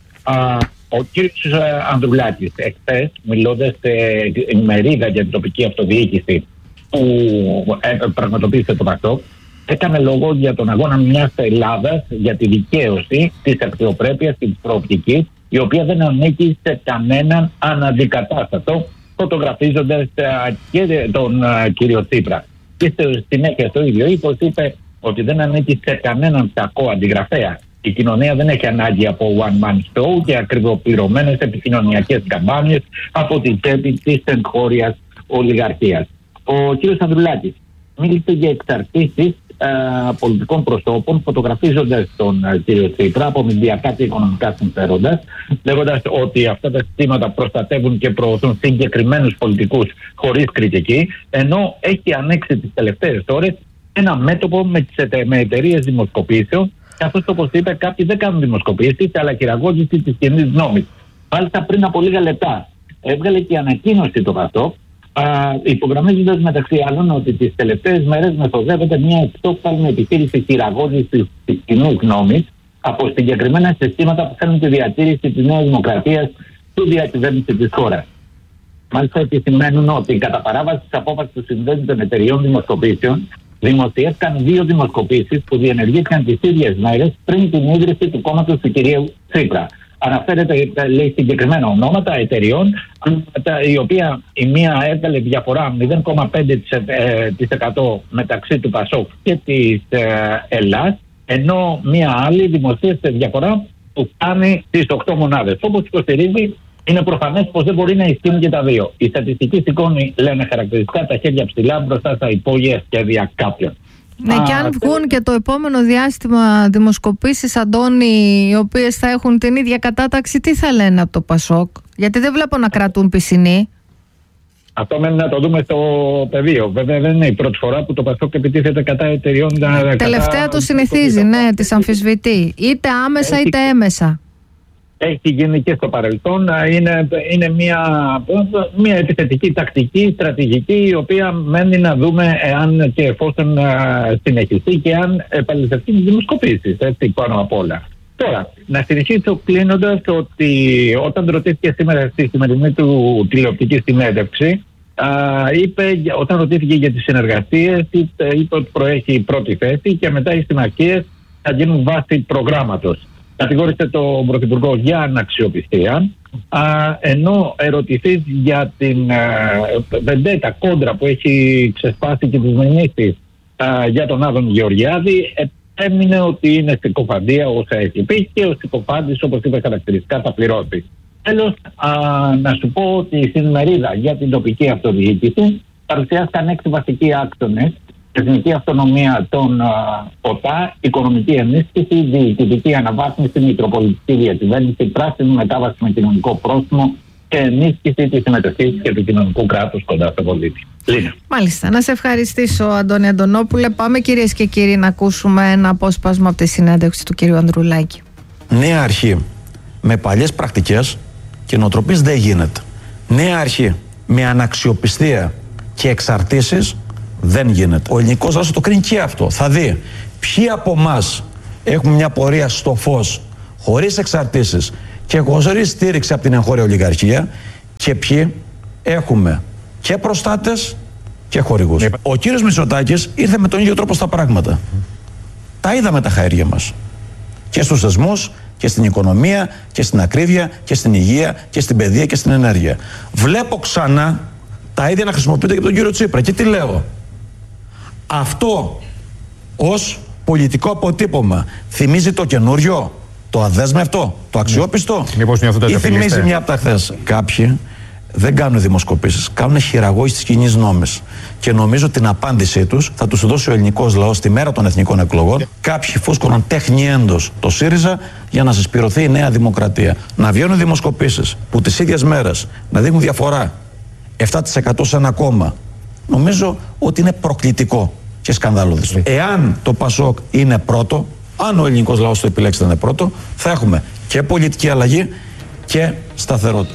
ο κύριος Ανδρουλάκης εχθές, μιλώντας σε ημερίδα για την τοπική αυτοδιοίκηση που πραγματοποίησε το ΠΑΣΟΚ, έκανε λόγο για τον αγώνα μιας Ελλάδας για τη δικαίωση της αξιοπρέπειας και της προοπτικής, η οποία δεν ανήκει σε κανέναν αναντικατάστατο, φωτογραφίζοντας και τον κύριο Τσίπρα. Και στη συνέχεια το ίδιο είπε ότι δεν ανήκει σε κανέναν κακό αντιγραφέα. Η κοινωνία δεν έχει ανάγκη από one man show και ακριβοπληρωμένες επικοινωνιακές καμπάνιες από την τσέπη της εγχώριας ολιγαρχίας. Ο κύριος Ανδρουλάκης μίλησε για εξαρτήσεις πολιτικών προσώπων, φωτογραφίζοντας τον κύριο Τσίπρα από μηντιακά και οικονομικά συμφέροντα, λέγοντας ότι αυτά τα συστήματα προστατεύουν και προωθούν συγκεκριμένους πολιτικούς χωρίς κριτική, ενώ έχει ανοίξει τις τελευταίες ώρες ένα μέτωπο με εταιρείες δημοσκοπήσεων, καθώς όπως είπε, κάποιοι δεν κάνουν δημοσκοπήσεις, αλλά χειραγώγηση της κοινής γνώμης. Μάλιστα πριν από λίγα λεπτά έβγαλε και ανακοίνωση το ΠΑΣΟΚ, υπογραμμίζοντας μεταξύ άλλων ότι τις τελευταίες μέρες μεθοδεύεται μια εξόφθαλμη επιχείρηση χειραγώγησης της κοινής γνώμης από συγκεκριμένα συστήματα που θέλουν τη διατήρηση της Νέας Δημοκρατίας του διακυβέρνηση της χώρας. Μάλιστα επισημαίνουν ότι κατά παράβαση της απόφασης του Συνδέσμου των Εταιριών Δημοσκοπήσεων δημοσιεύτηκαν 2 δημοσκοπήσεις που διενεργήθηκαν τις ίδιες μέρες πριν την ίδρυση του κόμματος του κυρίου Τσίπρα. Αναφέρεται, λέει, συγκεκριμένα ονόματα εταιριών, η οποία η μία έβγαλε διαφορά 0,5% μεταξύ του ΠΑΣΟΚ και της Ελλάς, ενώ μία άλλη δημοσίευσε διαφορά που φτάνει στις 8 μονάδες. Όπως υποστηρίζει, είναι προφανές πως δεν μπορεί να ισχύουν και τα δύο. Οι στατιστικοί σηκώνει, λένε χαρακτηριστικά, τα χέρια ψηλά μπροστά στα υπόγεια σχέδια κάποιων. Ναι, και αν βγουν και το επόμενο διάστημα δημοσκοπήσεις, Αντώνη, οι οποίες θα έχουν την ίδια κατάταξη, τι θα λένε από το ΠΑΣΟΚ? Γιατί δεν βλέπω να κρατούν πισινή. Αυτό μένει να το δούμε στο πεδίο. Βέβαια δεν είναι η πρώτη φορά που το ΠΑΣΟΚ επιτίθεται κατά εταιριών. Τελευταία το συνηθίζει, ναι, τις αμφισβητεί. Είτε άμεσα είτε έμεσα. Έχει γίνει και στο παρελθόν. Είναι μια επιθετική τακτική, στρατηγική, η οποία μένει να δούμε εάν και εφόσον συνεχιστεί και αν επαληθευτεί τις δημοσκοπήσεις, έτσι, πάνω απ' όλα. Τώρα, να συνεχίσω κλείνοντας ότι όταν ρωτήθηκε σήμερα στη σημερινή του τηλεοπτική συνέντευξη, όταν ρωτήθηκε για τις συνεργασίες, είπε ότι προέχει η πρώτη θέση και μετά οι συμμαχίες θα γίνουν βάση προγράμματος. Κατηγόρησε τον Πρωθυπουργό για αναξιοπιστία, ενώ ερωτηθείς για την βεντέτα κόντρα που έχει ξεσπάσει και τις μηνύσεις για τον Άδων Γεωργιάδη, έμεινε ότι είναι συκοφαντία όσα έχει πει και ο συκοφάντης, όπως είπε χαρακτηριστικά, θα πληρώσει. Τέλος, να σου πω ότι στην ημερίδα για την τοπική αυτοδιοίκηση παρουσιάστηκαν 6 βασικοί άξονες: εθνική αυτονομία των ΟΤΑ, οικονομική ενίσχυση, διοικητική αναβάθμιση, μητροπολιτική διακυβέρνηση, πράσινη μετάβαση με κοινωνικό πρόσημο και ενίσχυση της συμμετοχής και του κοινωνικού κράτους κοντά στο πολίτη. Μάλιστα. Να σε ευχαριστήσω, Αντώνη Αντωνόπουλε. Πάμε, κυρίες και κύριοι, να ακούσουμε ένα απόσπασμα από τη συνέντευξη του κυρίου Ανδρουλάκη. Νέα αρχή με παλιές πρακτικές και νοοτροπίες δεν γίνεται. Νέα αρχή με αναξιοπιστία και εξαρτήσεις δεν γίνεται. Ο ελληνικός λαός το κρίνει και αυτό. Θα δει ποιοι από εμάς έχουμε μια πορεία στο φως, χωρίς εξαρτήσεις και χωρίς στήριξη από την εγχώρια ολιγαρχία, και ποιοι έχουμε και προστάτες και χορηγούς. Ο κύριος Μητσοτάκης ήρθε με τον ίδιο τρόπο στα πράγματα. Τα είδαμε τα χαέρια μας. Και στους θεσμούς και στην οικονομία και στην ακρίβεια και στην υγεία και στην παιδεία και στην ενέργεια. Βλέπω ξανά τα ίδια να χρησιμοποιούνται και από τον κύριο Τσίπρα. Και τι λέω? Αυτό ως πολιτικό αποτύπωμα θυμίζει το καινούριο, το αδέσμευτο, το αξιόπιστο, ή θυμίζει μια από τα χθες? Κάποιοι δεν κάνουν δημοσκοπήσεις, κάνουν χειραγώγηση της κοινής νόμης. Και νομίζω την απάντησή τους θα τους δώσει ο ελληνικός λαός τη μέρα των εθνικών εκλογών. Κάποιοι φούσκωναν τεχνιέντος το ΣΥΡΙΖΑ για να συσπηρωθεί η Νέα Δημοκρατία. Να βγαίνουν δημοσκοπήσεις που τις ίδιες μέρες να δείχνουν διαφορά 7% σε ένα κόμμα, νομίζω ότι είναι προκλητικό και σκανδαλώδες. Εάν το ΠΑΣΟΚ είναι πρώτο, αν ο ελληνικός λαός το επιλέξει να είναι πρώτο, θα έχουμε και πολιτική αλλαγή και σταθερότητα.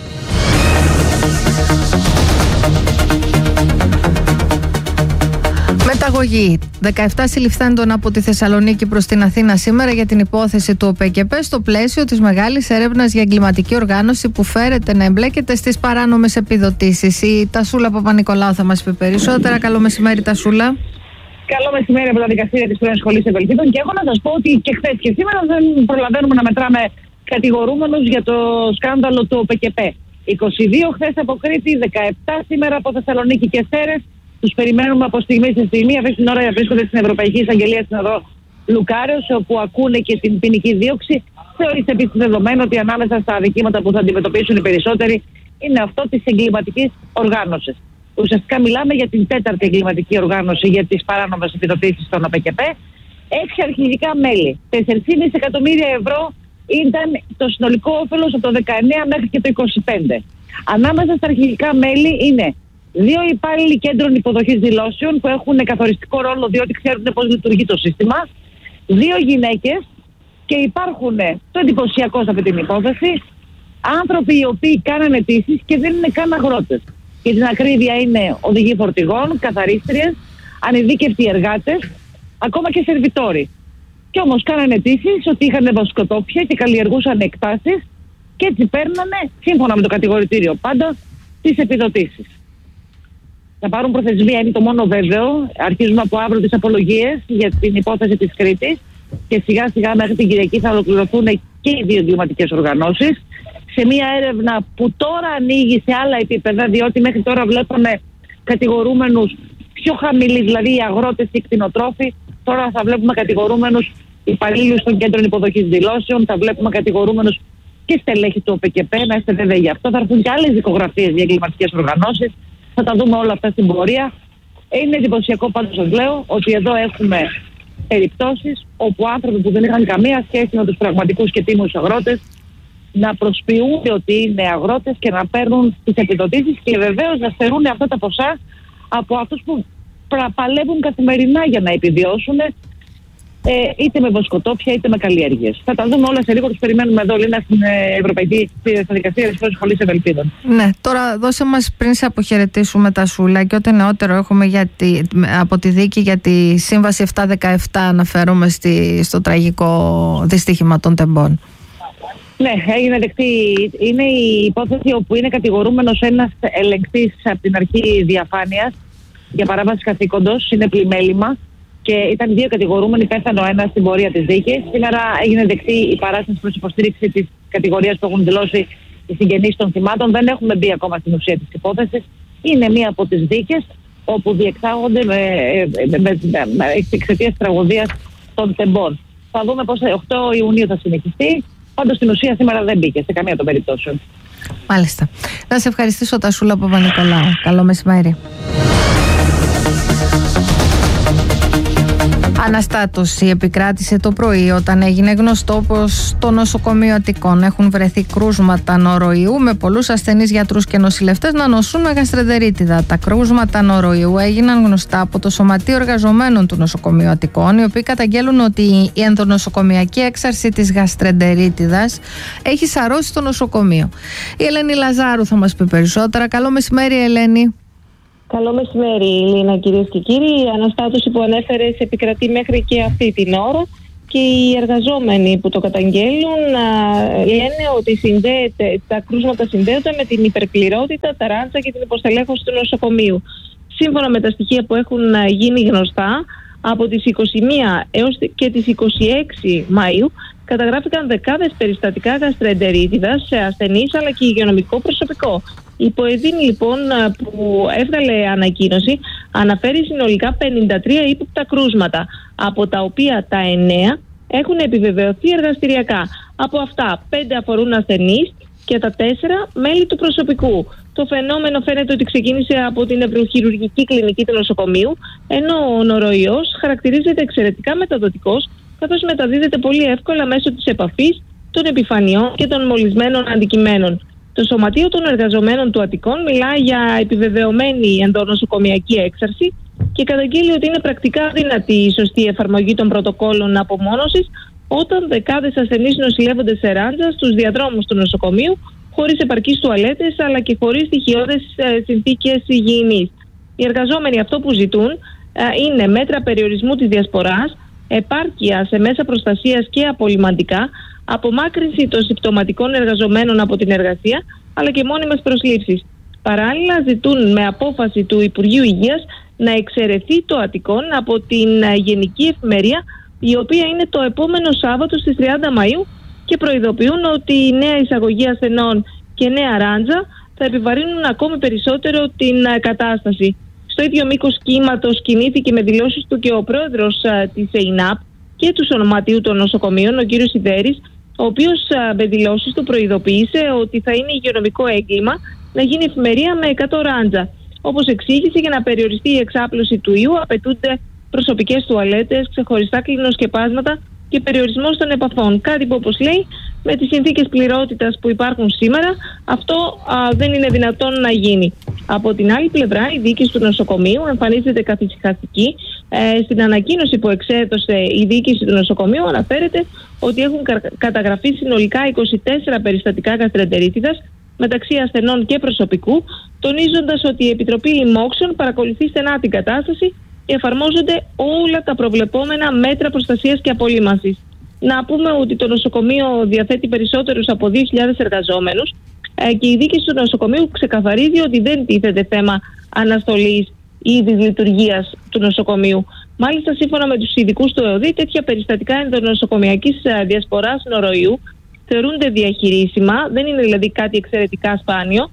Μεταγωγή. 17 συλληφθέντων από τη Θεσσαλονίκη προς την Αθήνα σήμερα για την υπόθεση του ΟΠΕΚΕΠΕ στο πλαίσιο της μεγάλης έρευνας για εγκληματική οργάνωση που φέρεται να εμπλέκεται στις παράνομες επιδοτήσεις. Η Τασούλα Παπα-Νικολάου θα μας πει περισσότερα. Καλό μεσημέρι, Τασούλα. Καλό μεσημέρι από τα δικαστήρια της Πρώην Σχολής Ευελπίδων. Και έχω να σας πω ότι και χθες και σήμερα δεν προλαβαίνουμε να μετράμε κατηγορούμενους για το σκάνδαλο του ΟΠΕΚΕΠΕ. 22 χθες από Κρήτη, 17 σήμερα από Θεσσαλονίκη και Σέρρες. Τους περιμένουμε από στιγμή σε στιγμή. Αυτή την ώρα βρίσκονται στην Ευρωπαϊκή Εισαγγελία στην οδό Λουκάριος, όπου ακούνε και την ποινική δίωξη. Θεωρείται επίσης δεδομένο ότι ανάμεσα στα αδικήματα που θα αντιμετωπίσουν οι περισσότεροι είναι αυτό της εγκληματικής οργάνωσης. Ουσιαστικά μιλάμε για την 4η εγκληματική οργάνωση για τις παράνομες επιδοτήσεις στον ΟΠΕΚΕΠΕ. 6 αρχηγικά μέλη. 4,5 εκατομμύρια ευρώ ήταν το συνολικό όφελος από το 19 μέχρι και το 25. Ανάμεσα στα αρχηγικά μέλη είναι 2 υπάλληλοι κέντρων υποδοχής δηλώσεων που έχουν καθοριστικό ρόλο διότι ξέρουν πώς λειτουργεί το σύστημα, 2 γυναίκες και υπάρχουν, το εντυπωσιακό σε αυτή την υπόθεση, άνθρωποι οι οποίοι κάνανε αιτήσεις και δεν είναι καν αγρότες. Για την ακρίβεια είναι οδηγοί φορτηγών, καθαρίστριες, ανειδίκευτοι εργάτες, ακόμα και σερβιτόροι. Και όμως κάνανε αιτήσεις ότι είχαν βοσκοτόπια και καλλιεργούσαν εκτάσεις και έτσι παίρνανε, σύμφωνα με το κατηγορητήριο πάντα, τις επιδοτήσεις. Θα πάρουν προθεσμία, είναι το μόνο βέβαιο. Αρχίζουμε από αύριο τις απολογίες για την υπόθεση της Κρήτης και σιγά σιγά μέχρι την Κυριακή θα ολοκληρωθούν και οι 2 εγκληματικές οργανώσεις σε μια έρευνα που τώρα ανοίγει σε άλλα επίπεδα, διότι μέχρι τώρα βλέπαμε κατηγορούμενους πιο χαμηλοί, δηλαδή οι αγρότες και οι κτηνοτρόφοι. Τώρα θα βλέπουμε κατηγορούμενους υπαλλήλους των κέντρων υποδοχής δηλώσεων, θα βλέπουμε κατηγορούμενους και στελέχη του ΟΠΕΚΕΠΕ, να είστε βέβαιοι γι' αυτό. Θα έρθουν και άλλες δικογραφίες για εγκληματικές οργανώσεις. Θα τα δούμε όλα αυτά στην πορεία. Είναι εντυπωσιακό πάντως, σας λέω, ότι εδώ έχουμε περιπτώσεις όπου άνθρωποι που δεν είχαν καμία σχέση με τους πραγματικούς και τίμους αγρότες να προσποιούνται ότι είναι αγρότες και να παίρνουν τις επιδοτήσεις και βεβαίως να στερούν αυτά τα ποσά από αυτούς που παλεύουν καθημερινά για να επιβιώσουν, είτε με βοσκοτόπια είτε με καλλιέργειες. Θα τα δούμε όλα σε λίγο. Τους περιμένουμε εδώ, Λίνα, στην Ευρωπαϊκή Δικαστήρια της Πρώην Σχολής Ευελπίδων. Ναι, τώρα δώσε μας πριν σε αποχαιρετήσουμε, Τασούλα, και ό,τι νεότερο έχουμε από τη δίκη για τη Σύμβαση 717, αναφέρομαι στο τραγικό δυστύχημα των τεμπών. Ναι, έγινε δεκτή. Είναι η υπόθεση όπου είναι κατηγορούμενος ένας ελεγκτής από την αρχή διαφάνειας για παράβαση καθήκοντος, είναι πλημέλημα. Και ήταν 2 κατηγορούμενοι, πέθανε ο ένας στην πορεία της δίκης. Σήμερα έγινε δεκτή η παράσταση προς υποστήριξη της κατηγορίας που έχουν δηλώσει οι συγγενείς των θυμάτων. Δεν έχουμε μπει ακόμα στην ουσία της υπόθεσης. Είναι μία από τις δίκες όπου διεξάγονται εξαιτίας τραγωδίας των τεμπών. Θα δούμε πώς 8 Ιουνίου θα συνεχιστεί. Πάντως στην ουσία σήμερα δεν μπήκε σε καμία των περιπτώσεων. Μάλιστα. Να σε ευχαριστήσω, Τασούλα Παπα-Νικολάου. Καλό μεσημέρι. Αναστάτωση επικράτησε το πρωί όταν έγινε γνωστό πως στο νοσοκομείο Αττικών έχουν βρεθεί κρούσματα νοροϊού, με πολλούς ασθενείς γιατρούς και νοσηλευτές να νοσούν με γαστρεντερίτιδα. Τα κρούσματα νοροϊού έγιναν γνωστά από το Σωματείο Εργαζομένων του Νοσοκομείου Αττικών, οι οποίοι καταγγέλουν ότι η ενδονοσοκομιακή έξαρση της γαστρεντερίτιδας έχει σαρώσει το νοσοκομείο. Η Ελένη Λαζάρου θα μας πει περισσότερα. Καλό μεσημέρι, Ελένη. Καλό μεσημέρι, Λίνα, κυρίες και κύριοι. Η αναστάτωση που ανέφερες επικρατεί μέχρι και αυτή την ώρα και οι εργαζόμενοι που το καταγγέλουν λένε ότι τα κρούσματα συνδέονται με την υπερπληρότητα, τα ράντσα και την υποστελέχωση του νοσοκομείου. Σύμφωνα με τα στοιχεία που έχουν γίνει γνωστά, από τις 21 έως και τις 26 Μαΐου καταγράφηκαν δεκάδες περιστατικά γαστρεντερίτιδας σε ασθενείς αλλά και υγειονομικό προσωπικό. Η Ποεδίνη λοιπόν που έβγαλε ανακοίνωση αναφέρει συνολικά 53 ύποπτα κρούσματα, από τα οποία τα 9 έχουν επιβεβαιωθεί εργαστηριακά. Από αυτά 5 αφορούν ασθενείς και τα 4 μέλη του προσωπικού. Το φαινόμενο φαίνεται ότι ξεκίνησε από την νευροχειρουργική κλινική του νοσοκομείου, ενώ ο νοροϊός χαρακτηρίζεται εξαιρετικά μεταδοτικός, καθώς μεταδίδεται πολύ εύκολα μέσω της επαφής, των επιφανειών και των μολυσμένων αντικειμένων. Το Σωματείο των Εργαζομένων του Αττικών μιλά για επιβεβαιωμένη ενδονοσοκομιακή έξαρση και καταγγείλει ότι είναι πρακτικά αδύνατη η σωστή εφαρμογή των πρωτοκόλων απομόνωσης όταν δεκάδες ασθενείς νοσηλεύονται σε ράντζα στους διαδρόμους του νοσοκομείου, χωρίς επαρκείς τουαλέτες αλλά και χωρίς στοιχειώδες συνθήκες υγιεινής. Οι εργαζόμενοι αυτό που ζητούν είναι μέτρα περιορισμού της διασποράς, επάρκεια σε μέσα προστασίας και απολυμαντικά, απομάκρυνση των συμπτωματικών εργαζομένων από την εργασία, αλλά και μόνιμες προσλήψεις. Παράλληλα, ζητούν με απόφαση του Υπουργείου Υγείας να εξαιρεθεί το Αττικών από την Γενική Εφημερία, η οποία είναι το επόμενο Σάββατο στις 30 Μαΐου και προειδοποιούν ότι η νέα εισαγωγή ασθενών και νέα ράντζα θα επιβαρύνουν ακόμη περισσότερο την κατάσταση. Στο ίδιο μήκος κύματος κινήθηκε με δηλώσεις του και ο πρόεδρος της ΕΙΝΑΠ και του Σωματείου των Νοσοκομείων, ο κ. Σιδέρης, ο οποίος με δηλώσεις του προειδοποίησε ότι θα είναι υγειονομικό έγκλημα να γίνει εφημερία με 100 ράντζα. Όπως εξήγησε, για να περιοριστεί η εξάπλωση του ιού απαιτούνται προσωπικές τουαλέτες, ξεχωριστά κλινοσκεπάσματα και περιορισμός των επαφών. Κάτι που, όπως λέει, με τις συνθήκες πληρότητας που υπάρχουν σήμερα, αυτό δεν είναι δυνατόν να γίνει. Από την άλλη πλευρά, η διοίκηση του νοσοκομείου εμφανίζεται καθησυχαστική. Στην ανακοίνωση που εξέδωσε η διοίκηση του νοσοκομείου αναφέρεται ότι έχουν καταγραφεί συνολικά 24 περιστατικά γαστρεντερίτιδας μεταξύ ασθενών και προσωπικού, τονίζοντας ότι η Επιτροπή Λοιμόξεων παρακολουθεί στενά την κατάσταση και εφαρμόζονται όλα τα προβλεπόμενα μέτρα προστασίας και απολύμανσης. Να πούμε ότι το νοσοκομείο διαθέτει περισσότερους από 2.000 εργαζόμενους και η διοίκηση του νοσοκομείου ξεκαθαρίζει ότι δεν τίθεται θέμα αναστολής ή δυσλειτουργίας του νοσοκομείου. Μάλιστα, σύμφωνα με τους ειδικούς του ΕΟΔΗ, τέτοια περιστατικά ενδονοσοκομιακής διασποράς νοροϊού θεωρούνται διαχειρίσιμα, δεν είναι δηλαδή κάτι εξαιρετικά σπάνιο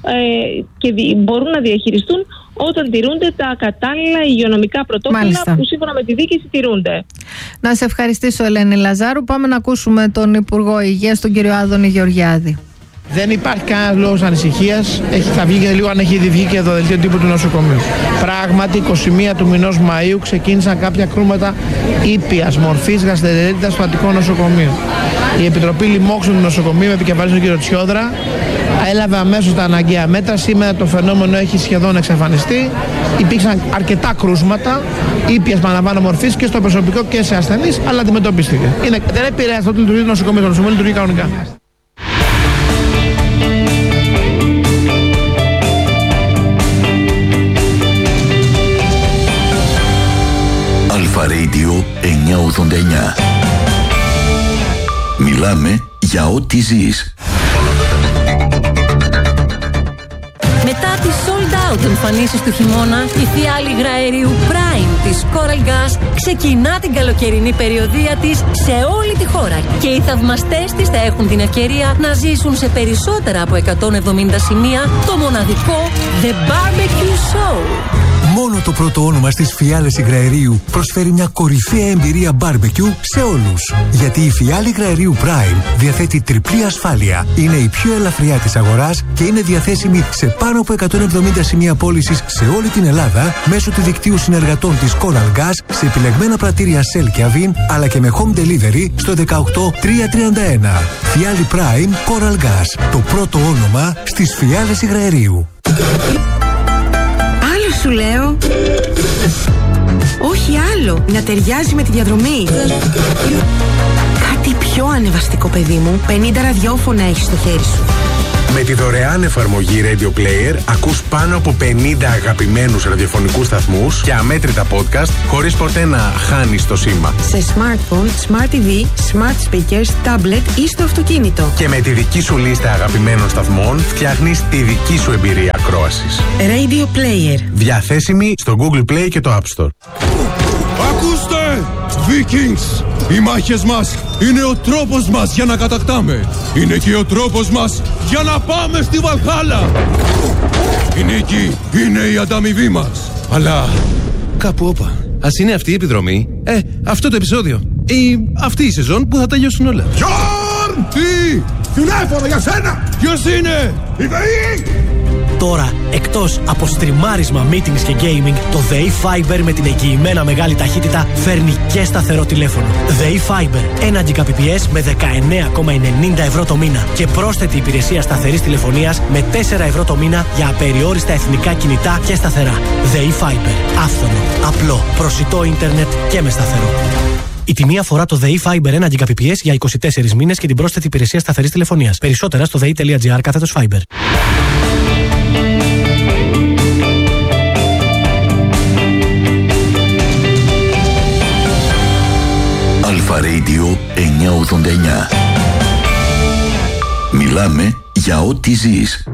και μπορούν να διαχειριστούν όταν τηρούνται τα κατάλληλα υγειονομικά πρωτόκολλα που σύμφωνα με τη διοίκηση τηρούνται. Να σε ευχαριστήσω, Ελένη Λαζάρου. Πάμε να ακούσουμε τον Υπουργό Υγείας, τον κύριο Άδωνη Γεωργιάδη. Δεν υπάρχει κανένας λόγος ανησυχίας. Θα βγει και λίγο αν έχει ήδη βγει και το δελτίο τύπου του νοσοκομείου. Πράγματι, 21 του μηνός Μαΐου ξεκίνησαν κάποια κρούσματα ήπιας μορφής γαστρεντερίτιδας στο Αττικό νοσοκομείο. Η Επιτροπή Λοιμόξεων του νοσοκομείου, με επικεφαλής τον κύριο Τσιόδρα, έλαβε αμέσως τα αναγκαία μέτρα. Σήμερα το φαινόμενο έχει σχεδόν εξαφανιστεί. Υπήρξαν αρκετά κρούσματα ήπιας, παραλαμβάνω, μορφής και στο προσωπικό και σε ασθενείς, αλλά αντιμετωπίστηκε. Δεν επηρέασε αυτό το λειτουργεί το νοσοκομείο. Το νοσοκομείο λειτουργεί κανονικά. Αλφα Radio 989. Μιλάμε για ό,τι ζεις. Μετά τις sold out εμφανίσεις του χειμώνα, η φιάλη υγραερίου Prime της Coral Gas ξεκινά την καλοκαιρινή περιοδεία της σε όλη τη χώρα και οι θαυμαστές της θα έχουν την ευκαιρία να ζήσουν σε περισσότερα από 170 σημεία το μοναδικό The Barbecue Show. Μόνο το πρώτο όνομα στις Φιάλες Υγραερίου προσφέρει μια κορυφαία εμπειρία μπάρμπεκιου σε όλους. Γιατί η Φιάλη Υγραερίου Prime διαθέτει τριπλή ασφάλεια. Είναι η πιο ελαφριά της αγοράς και είναι διαθέσιμη σε πάνω από 170 σημεία πώλησης σε όλη την Ελλάδα μέσω του δικτύου συνεργατών της Coral Gas σε επιλεγμένα πρατήρια Shell και Avin, αλλά και με home delivery στο 18331. Φιάλη Prime Coral Gas. Το πρώτο όνομα στις Φιάλες Υγραερίου. Άλλο σου λέω. Όχι άλλο. Να ταιριάζει με τη διαδρομή. Κάτι πιο ανεβαστικό, παιδί μου. 50 ραδιόφωνα έχεις στο χέρι σου. Με τη δωρεάν εφαρμογή Radio Player ακούς πάνω από 50 αγαπημένους ραδιοφωνικούς σταθμούς και αμέτρητα podcast χωρίς ποτέ να χάνεις το σήμα. Σε smartphone, smart TV, smart speakers, tablet ή στο αυτοκίνητο. Και με τη δική σου λίστα αγαπημένων σταθμών φτιάχνεις τη δική σου εμπειρία ακρόασης. Radio Player. Διαθέσιμη στο Google Play και το App Store. Ακούστε! Vikings! Οι μάχες μας είναι ο τρόπος μας για να κατακτάμε. Είναι και ο τρόπος μας για να πάμε στη Βαλχάλα. Η νίκη είναι η ανταμοιβή μας. Αλλά κάπου όπα. Ας είναι αυτή η επιδρομή, αυτό το επεισόδιο ή αυτή η σεζόν που θα τελειώσουν όλα. Γιόρν! Τι! Τηλέφωνο για σένα! Ποιος είναι? Η ΔΕΗ! Τώρα, εκτός από στριμάρισμα, meetings και gaming, το ΔΕΗ Fiber με την εγγυημένα μεγάλη ταχύτητα φέρνει και σταθερό τηλέφωνο. ΔΕΗ Fiber, 1 Gbps με 19,90 ευρώ το μήνα και πρόσθετη υπηρεσία σταθερής τηλεφωνίας με 4 ευρώ το μήνα για απεριόριστα εθνικά κινητά και σταθερά. ΔΕΗ Fiber, άφθονο, απλό, προσιτό ίντερνετ και με σταθερό. Η τιμή αφορά το ΔΕΗ Fiber 1 Gbps για 24 μήνες και την πρόσθετη υπηρεσία σταθερής τηλεφωνίας. Περισσότερα στο dei.gr/Fiber. Αλφα Radio 989. Μιλάμε για ό,τι ζεις.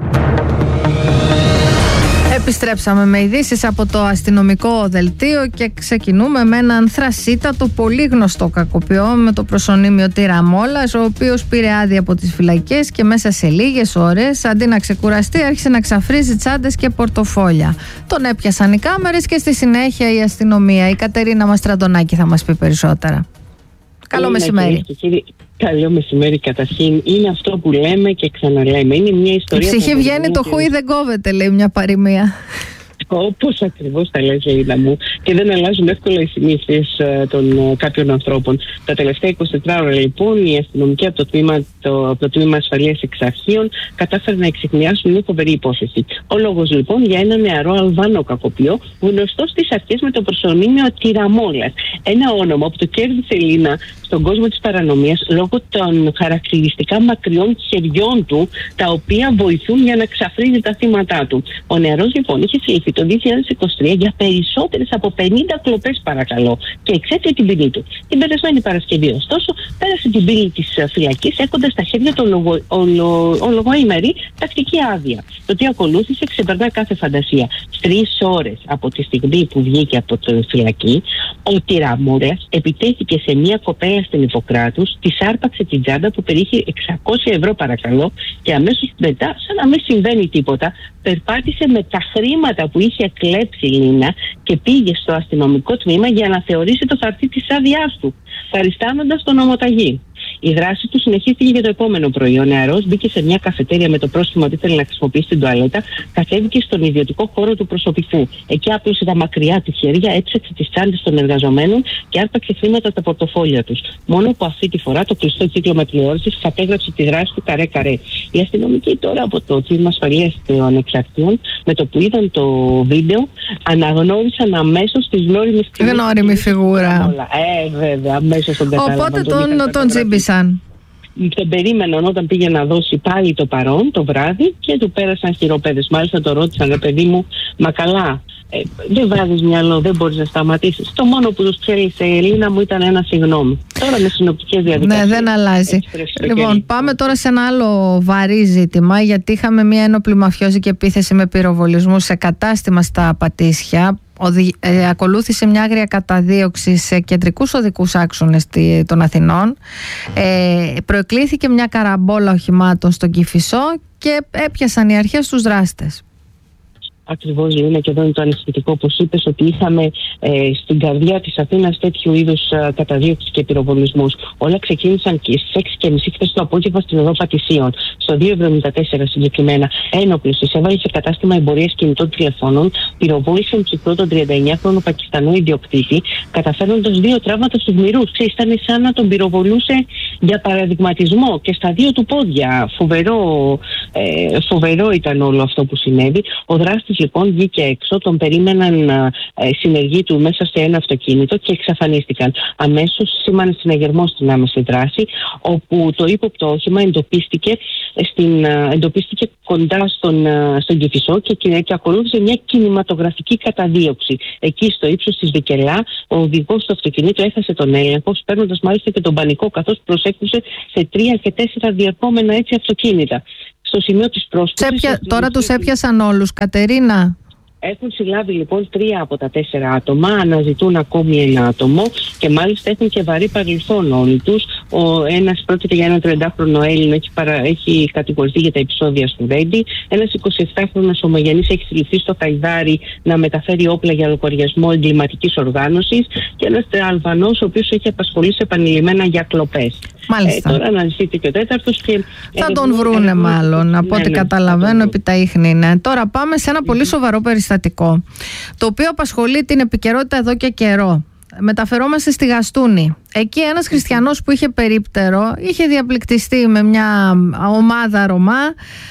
Επιστρέψαμε με ειδήσεις από το αστυνομικό δελτίο και ξεκινούμε με έναν θρασίτατο πολύ γνωστό κακοποιό με το προσωνύμιο Τυραμόλας, ο οποίος πήρε άδεια από τις φυλακές και μέσα σε λίγες ώρες, αντί να ξεκουραστεί, άρχισε να ξαφρίζει τσάντες και πορτοφόλια. Τον έπιασαν οι κάμερες και στη συνέχεια η αστυνομία. Η Κατερίνα Μαστραντονάκη θα μας πει περισσότερα. Καλό μεσημέρι. Καλό μεσημέρι. Καταρχήν, είναι αυτό που λέμε και ξαναλέμε. Είναι μια ιστορία. Η ψυχή βγαίνει, το χούι δεν κόβεται, λέει μια παροιμία. Όπως ακριβώς τα λες, Λεΐνα μου, και δεν αλλάζουν εύκολα οι συνήθειες των κάποιων ανθρώπων. Τα τελευταία 24 ώρα, λοιπόν, οι αστυνομικοί από το τμήμα ασφαλείας εξ αρχείων κατάφεραν να εξεχνιάσουν μια φοβερή υπόθεση. Ο λόγος, λοιπόν, για ένα νεαρό Αλβάνο κακοποιό, γνωστό στις αρχές με το προσωνύμιο Τυραμόλας. Ένα όνομα που το κέρδισε, Λίνα, στον κόσμο της παρανομίας λόγω των χαρακτηριστικά μακριών χεριών του, τα οποία βοηθούν για να ξαφρίζει τα θύματα του. Ο νεαρός, λοιπόν, είχε συλληφθεί το 2023 για περισσότερες από 50 κλοπές, παρακαλώ, και εξέτεινε την ποινή του. Την περασμένη Παρασκευή, ωστόσο, πέρασε την πύλη της φυλακής έχοντας στα χέρια του ολογοήμερη τακτική άδεια. Το τι ακολούθησε ξεπερνά κάθε φαντασία. 3 ώρες από τη στιγμή που βγήκε από τη φυλακή, ο Τυραμόλας επιτέθηκε σε μια κοπέλα στην Ιπποκράτους, της άρπαξε την τσάντα που περιείχε 600 ευρώ, παρακαλώ, και αμέσως μετά, σαν να μην συμβαίνει τίποτα, περπάτησε με τα χρήματα που είχε κλέψει, Λίνα, και πήγε στο αστυνομικό τμήμα για να θεωρήσει το χαρτί της άδειάς του, παριστάνοντας τον ομοταγή. Η δράση του συνεχίστηκε για το επόμενο πρωί. Ο νεαρός μπήκε σε μια καφετέρια με το πρόσχημα ότι ήθελε να χρησιμοποιήσει την τουαλέτα, κατέβηκε στον ιδιωτικό χώρο του προσωπικού. Εκεί άπλωσε τα μακριά του χέρια, έψαξε τις τσάντες των εργαζομένων και άρπαξε χρήματα από τα πορτοφόλια τους. Μόνο που αυτή τη φορά το κλειστό κύκλωμα τηλεόρασης κατέγραψε τη δράση του καρέ-καρέ. Οι αστυνομικοί τώρα από το τμήμα ασφαλείας των εξαρτιών, με το που είδαν το βίντεο, αναγνώρισαν αμέσως τη γνώριμη φιγούρα. Βέβαια, αμέσως τον κατάλαβαν. Οπότε τον τζίμπησαν. Τον περίμεναν όταν πήγε να δώσει πάλι το παρόν το βράδυ και του πέρασαν χειροπέδες. Μάλιστα το ρώτησαν, ρε παιδί μου, μα καλά, δεν βάζεις μυαλό, δεν μπορείς να σταματήσεις. Το μόνο που τους ψέλισε η Ελίνα μου ήταν ένα συγγνώμη. Τώρα με συνοπτικές διαδικασίες. Ναι, δεν αλλάζει. Λοιπόν, πάμε τώρα σε ένα άλλο βαρύ ζήτημα, γιατί είχαμε μια ένοπλη μαφιόζικη επίθεση με πυροβολισμού σε κατάστημα στα Πατήσια. Ακολούθησε μια άγρια καταδίωξη σε κεντρικούς οδικούς άξονες των Αθηνών. Προεκλήθηκε μια καραμπόλα οχημάτων στον Κηφισό και έπιασαν οι αρχές τους δράστες. Ακριβώς, Λίνα, και εδώ είναι το ανησυχητικό, όπως είπες, ότι είχαμε στην καρδιά της Αθήνας τέτοιου είδους καταδίωξεις και πυροβολισμούς. Όλα ξεκίνησαν και στις 6:30 χθες το απόγευμα στην οδό Πατησίων, στο 274 συγκεκριμένα. Ένοπλος εισέβαλε σε κατάστημα εμπορίας κινητών τηλεφώνων, πυροβόλησε με ψυχρό τον 39χρονο Πακιστανό ιδιοκτήτη, καταφέρνοντας 2 τραύματα στους μυρούς. Ήταν σαν να τον πυροβολούσε για παραδειγματισμό και στα 2 του πόδια. Φοβερό ήταν όλο αυτό που συνέβη. Ο δράστης λοιπόν βγήκε έξω, τον περίμεναν συνεργοί του μέσα σε ένα αυτοκίνητο και εξαφανίστηκαν. Αμέσως σήμανε συναγερμό στην άμεση δράση, όπου το ύποπτο όχημα εντοπίστηκε κοντά στον Κηφισό και ακολούθησε μια κινηματογραφική καταδίωξη. Εκεί στο ύψος της Βικελά, ο οδηγός του αυτοκινήτου έχασε τον έλεγχο, παίρνοντας μάλιστα και τον πανικό, καθώς προσέκτησε σε 3 και 4 διερχόμενα έτσι αυτοκίνητα. Στο σημείο της πρόσφυγης. Τώρα τους έπιασαν όλους, Κατερίνα. Έχουν συλλάβει λοιπόν 3 από τα 4 άτομα, αναζητούν ακόμη ένα άτομο και μάλιστα έχουν και βαρύ παρελθόν όλοι τους. Ο ένας πρόκειται για έναν 30χρονο Έλληνο, έχει κατηγορηθεί για τα επεισόδια στο Ρέντι. Ένας 27χρονος ομογενής έχει συλληφθεί στο Χαϊδάρι να μεταφέρει όπλα για λογαριασμό εγκληματικής οργάνωσης και ένας Αλβανός ο οποίος έχει απασχολήσει επανειλημμένα για κλοπές. Μάλιστα. Τώρα αναζητείται και ο 4ος και θα τον βρούνε μάλλον, από ό,τι καταλαβαίνω, επί τα ίχνη είναι. Τώρα πάμε σε ένα πολύ σοβαρό περιστατικό, το οποίο απασχολεί την επικαιρότητα εδώ και καιρό. Μεταφερόμαστε στη Γαστούνη. Εκεί ένας χριστιανός που είχε περίπτερο είχε διαπληκτιστεί με μια ομάδα Ρωμά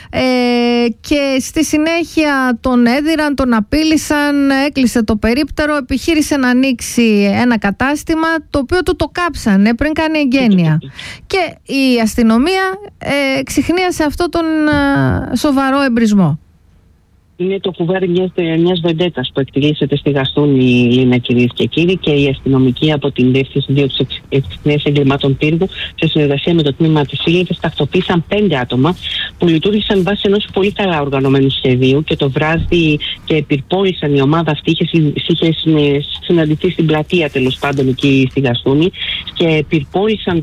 και στη συνέχεια τον έδιραν, τον απείλησαν, έκλεισε το περίπτερο, επιχείρησε να ανοίξει ένα κατάστημα το οποίο του το κάψανε πριν κάνει εγγένεια. Και η αστυνομία ξιχνίασε αυτό τον σοβαρό εμπρισμό. Είναι το κουβάρι μιας βεντέτας που εκτελήσεται στη Γαστούνη, Λίνα, κυρίες και κύριοι, και οι αστυνομικοί από την Διεύθυνση Δίωξης Εξυπνίας Εγκλημάτων Πύργου, σε συνεργασία με το τμήμα της Σύλληβης, τακτοποίησαν 5 άτομα που λειτουργήσαν βάσει ενός πολύ καλά οργανωμένου σχεδίου και το βράδυ και πυρπόλησαν. Η ομάδα αυτή είχε συναντηθεί στην πλατεία, τέλος πάντων, εκεί στη Γαστούνη, και πυρπόλησαν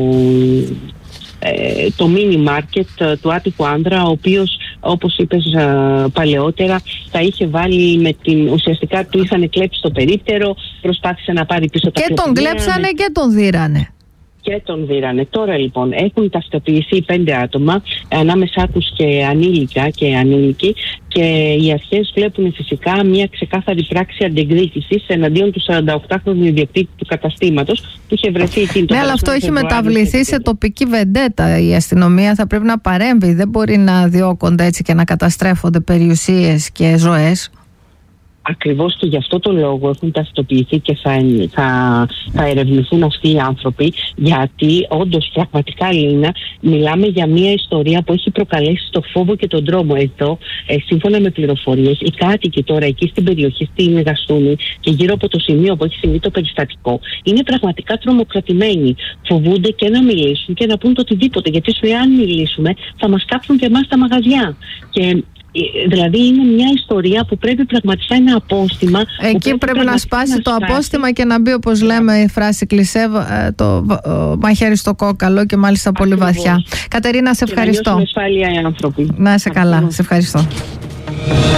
το μίνι μάρκετ του άτυχου άνδρα, ο οποίος, όπως είπες παλαιότερα, τα είχε βάλει ουσιαστικά του είχαν κλέψει το περίπτερο, προσπάθησε να πάρει πίσω τα κλέψανε. Και τον κλέψανε και τον δίρανε. Και τον δίρανε. Τώρα λοιπόν έχουν ταυτοποιηθεί 5 άτομα, ανάμεσά τους και ανήλικα και ανήλικοι, και οι αρχές βλέπουν φυσικά μια ξεκάθαρη πράξη αντεκδίκησης εναντίον του 48χρονου ιδιοκτήτη του καταστήματος που είχε βρεθεί εκείνη το. Ναι, αλλά αυτό έχει μεταβληθεί σε τοπική βεντέτα. Η αστυνομία θα πρέπει να παρέμβει. Δεν μπορεί να διώκονται έτσι και να καταστρέφονται περιουσίες και ζωές. Ακριβώς, και γι' αυτό το λόγο έχουν ταυτοποιηθεί και θα ερευνηθούν αυτοί οι άνθρωποι, γιατί όντως πραγματικά, Λίνα, μιλάμε για μια ιστορία που έχει προκαλέσει το φόβο και τον τρόμο. Εδώ, σύμφωνα με πληροφορίες, οι κάτοικοι τώρα εκεί στην περιοχή, στην Γαστούνη και γύρω από το σημείο που έχει συμβεί το περιστατικό, είναι πραγματικά τρομοκρατημένοι. Φοβούνται και να μιλήσουν και να πούν το οτιδήποτε, γιατί σου αν μιλήσουμε θα μας κάψουν και εμάς τα μαγαζιά. Και δηλαδή είναι μια ιστορία που πρέπει πραγματικά ένα απόστημα. Εκεί πρέπει να σπάσει το απόστημα και να μπει, όπως λέμε η φράση κλισέ, το μαχαίρι στο κόκαλο, και μάλιστα πολύ βαθιά. Κατερίνα, σε ευχαριστώ. Να νιώσουν ασφάλεια οι άνθρωποι. Να είσαι καλά, σε ευχαριστώ.